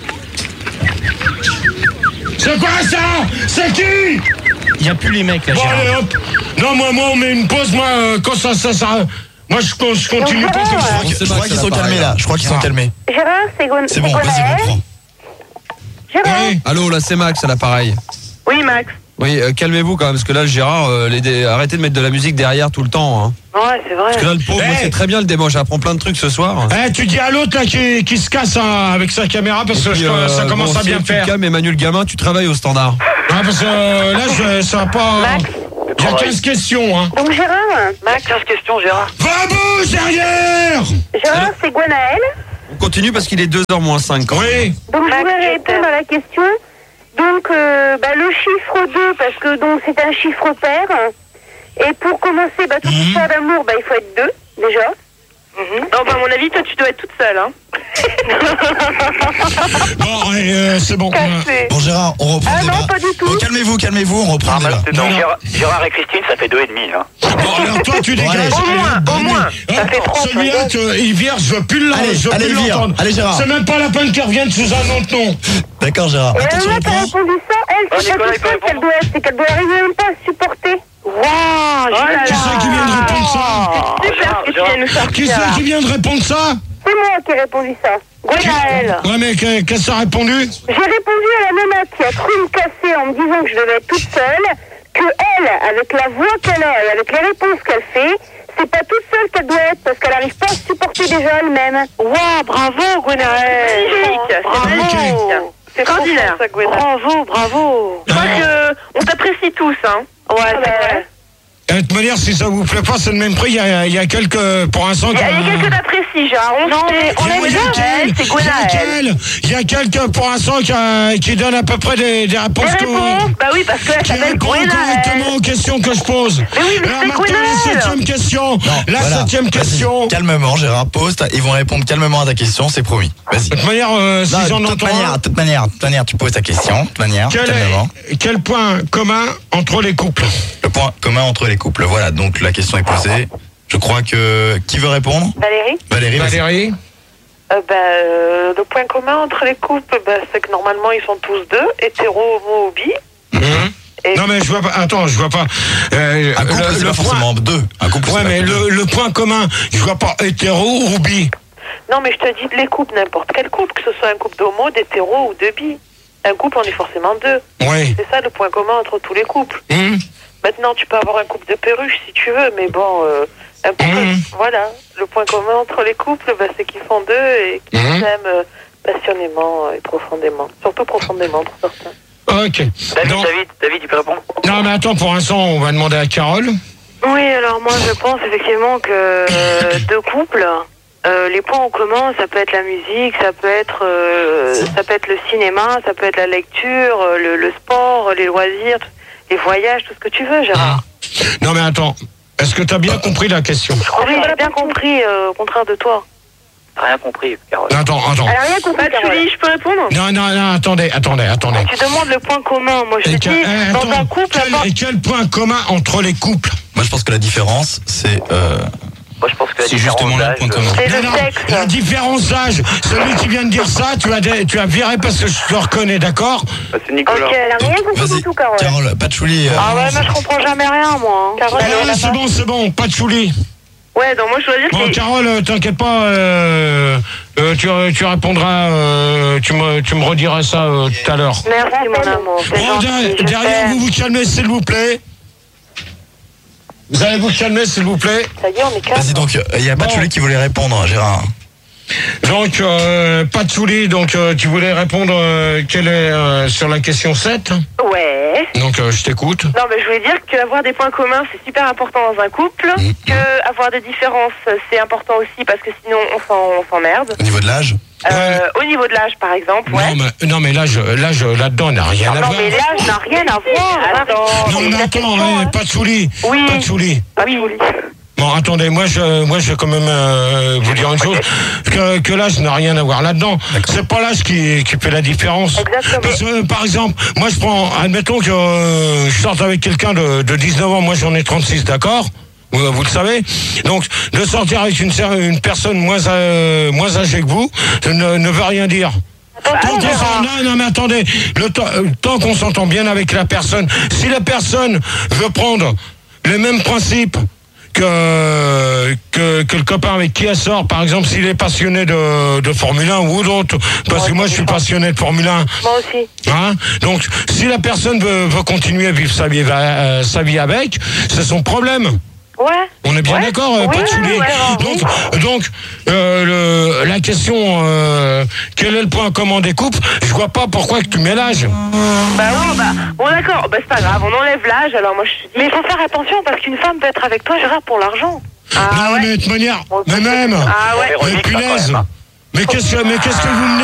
C'est quoi ça? C'est qui? Il n'y a plus les mecs là, Bon, Gérard. allez, hop. Non, moi, on met une pause, moi, quand ça... Moi, je continue pas comme ça. Je crois qu'ils sont calmés là, Gérard, c'est Gwenaël. C'est bon, vas-y, reprends. Gérard. Oui. Allô, là c'est Max à l'appareil. Oui, Max. Oui, calmez-vous quand même, parce que là, Gérard, arrêtez de mettre de la musique derrière tout le temps. Hein. Ouais, c'est vrai. Parce que là, le pauvre, moi, c'est très bien le débat. J'apprends plein de trucs ce soir. Tu dis à l'autre là qui se casse avec sa caméra parce que ça commence à bien faire. Tu calmes, Emmanuel Gamin, tu travailles au standard. Ah, parce que là, ça va pas... Max. Il y a 15 questions, hein. Donc Gérard. Max, 15 questions, Gérard. Va-bouche derrière. Gérard, c'est Gwenaël. On continue parce qu'il est 2h moins 5. Oui. Donc je Max, voulais répondre à la question. Donc le chiffre 2, parce que donc c'est un chiffre pair. Et pour commencer, toute histoire d'amour, il faut être 2, déjà. Non, à mon avis, toi, tu dois être toute seule, hein. Bon, c'est bon. Bon, Gérard, on reprend le débat. non, pas du tout. Bon, calmez-vous, on reprend le débat. Gérard et Christine, ça fait 2,5, hein. Bon, alors toi, tu dégages. Au moins. Ça fait 30. Celui-là, il vire, je veux plus Allez, l'entendre. Allez, Gérard. C'est même pas la peine qu'il revienne sous un autre nom. D'accord, Gérard. Et Attends, tu là, t'as reprends. répondu ça. Elle, c'est pas Nicolas, toute seule qu'elle doit être. C'est qu'elle doit arriver même pas à supporter. Waouh, Qui c'est qui vient de répondre ça? super ce que tu viens de nous sortir. Qui c'est qui vient de répondre ça? C'est moi qui ai répondu ça. Gwenaël. Ouais, mais qu'est-ce que ça a répondu? J'ai répondu à la nana qui a cru me casser en me disant que je devais être toute seule, que elle, avec la voix qu'elle a et avec les réponses qu'elle fait, c'est pas toute seule qu'elle doit être parce qu'elle arrive pas à se supporter déjà elle-même. Waouh, bravo, Gwenaël. C'est magnifique. C'est extraordinaire. Bravo. Je crois qu'on t'apprécie tous, hein. Ouais, c'est vrai. De toute manière, si ça vous plaît pas, c'est le même prix. Il y a quelques, pour l'instant... Il y a quelques t'apprécies, genre. On aime Gwenaël, c'est Gwenaël. Il y a quelques, pour l'instant, qui donnent à peu près des réponses. Bah oui, parce qu'elle s'appelle Gwenaël. Correctement aux questions que je pose. Mais oui, mais c'est Gwenaël. La 7e question. Septième question. Calmement, Gérard, pose. Ils vont répondre calmement à ta question, c'est promis. Vas-y. De toute manière, si j'en entends... De toute manière, tu poses ta question. De toute manière, calmement. Quel point commun entre les couples? Le point commun entre les couples. Voilà, donc la question est posée. Je crois que... Qui veut répondre? Valérie. Le point commun entre les couples, c'est que normalement ils sont tous 2, hétéro, homo ou bi. Non mais je vois pas. Attends, je vois pas. Un couple, c'est pas forcément 2. Un couple. Ouais, mais le point commun, je vois pas hétéro ou bi. Non, mais je te dis les couples, n'importe quel couple, que ce soit un couple d'homo, d'hétéro ou de bi. Un couple, on est forcément deux. Oui. C'est ça le point commun entre tous les couples. Maintenant, tu peux avoir un couple de perruches si tu veux, mais bon, un couple, voilà. Le point commun entre les couples, c'est qu'ils font deux et qu'ils s'aiment passionnément et profondément. Surtout profondément pour certains. Ok. David, tu peux répondre? Non, mais attends, pour l'instant, on va demander à Carole. Oui, alors moi je pense effectivement que deux couples, les points en commun, ça peut être la musique, ça peut être le cinéma, ça peut être la lecture, le sport, les loisirs, les voyages, tout ce que tu veux, Gérard. Non, mais attends, est-ce que tu as bien compris la question? Oui, j'ai bien compris, au contraire de toi. Rien compris, Carole. Attends. Elle a rien compris, Carole. Je peux répondre? Non, attendez. Tu demandes le point commun. Moi, je te dis, dans un couple... Quel point commun entre les couples? Moi, je pense que la différence, c'est... Moi, je pense que c'est justement le point commun. C'est le sexe. La différence d'âge, celui qui vient de dire ça, tu as viré parce que je te reconnais, d'accord? C'est Nicolas. Ok, elle a rien compris du tout, Carole. Carole, Patchouli... Ah ouais, moi je comprends jamais rien, moi. Carole, c'est bon, pas de chouli. Ouais, donc moi je dois dire que... Bon, Carole, t'inquiète pas, tu répondras, tu me rediras ça tout à l'heure. Merci, mon amour. Bon, derrière, vous calmez, s'il vous plaît. Vous allez vous calmer, s'il vous plaît. Ça y est, on est calme. Vas-y, donc, il y a Patchouli qui voulait répondre, Gérard. Donc, Patchouli, donc tu voulais répondre quelle est sur la question 7? Ouais. Donc, je t'écoute. Non, mais je voulais dire qu'avoir des points communs, c'est super important dans un couple. Que avoir des différences, c'est important aussi parce que sinon, on s'emmerde. Au niveau de l'âge? Au niveau de l'âge, par exemple, ouais. Non, mais l'âge là-dedans n'a rien à voir. Non, mais l'âge n'a rien à voir. Non, mais attends, Patchouli. Oui. Patchouli. Oui. Bon, attendez, moi je vais quand même vous dire une chose, que l'âge n'a rien à voir là-dedans. C'est pas l'âge qui fait la différence. Exactement. Parce que, par exemple, moi je prends, admettons que je sorte avec quelqu'un de 19 ans, moi j'en ai 36, d'accord? Vous le savez. Donc, de sortir avec une personne moins âgée que vous, ne veut rien dire. Non, mais attendez, tant qu'on s'entend bien avec la personne, si la personne veut prendre les mêmes principes que le copain avec qui elle sort, par exemple, s'il est passionné de Formule 1 ou d'autres, parce que moi je suis passionné de Formule 1. Moi aussi. Hein? Donc, si la personne veut continuer à vivre sa vie avec, c'est son problème. Ouais. On est bien d'accord, Patchouli. Donc, la question, quel est le point commun des couples? Je vois pas pourquoi que tu mets l'âge. Bon d'accord, c'est pas grave, on enlève l'âge, alors moi je suis... Mais il faut faire attention parce qu'une femme peut être avec toi, Gérard, pour l'argent. Non, mais de toute manière, mais même. Ah ouais. Mais punaise. Mais qu'est-ce que vous me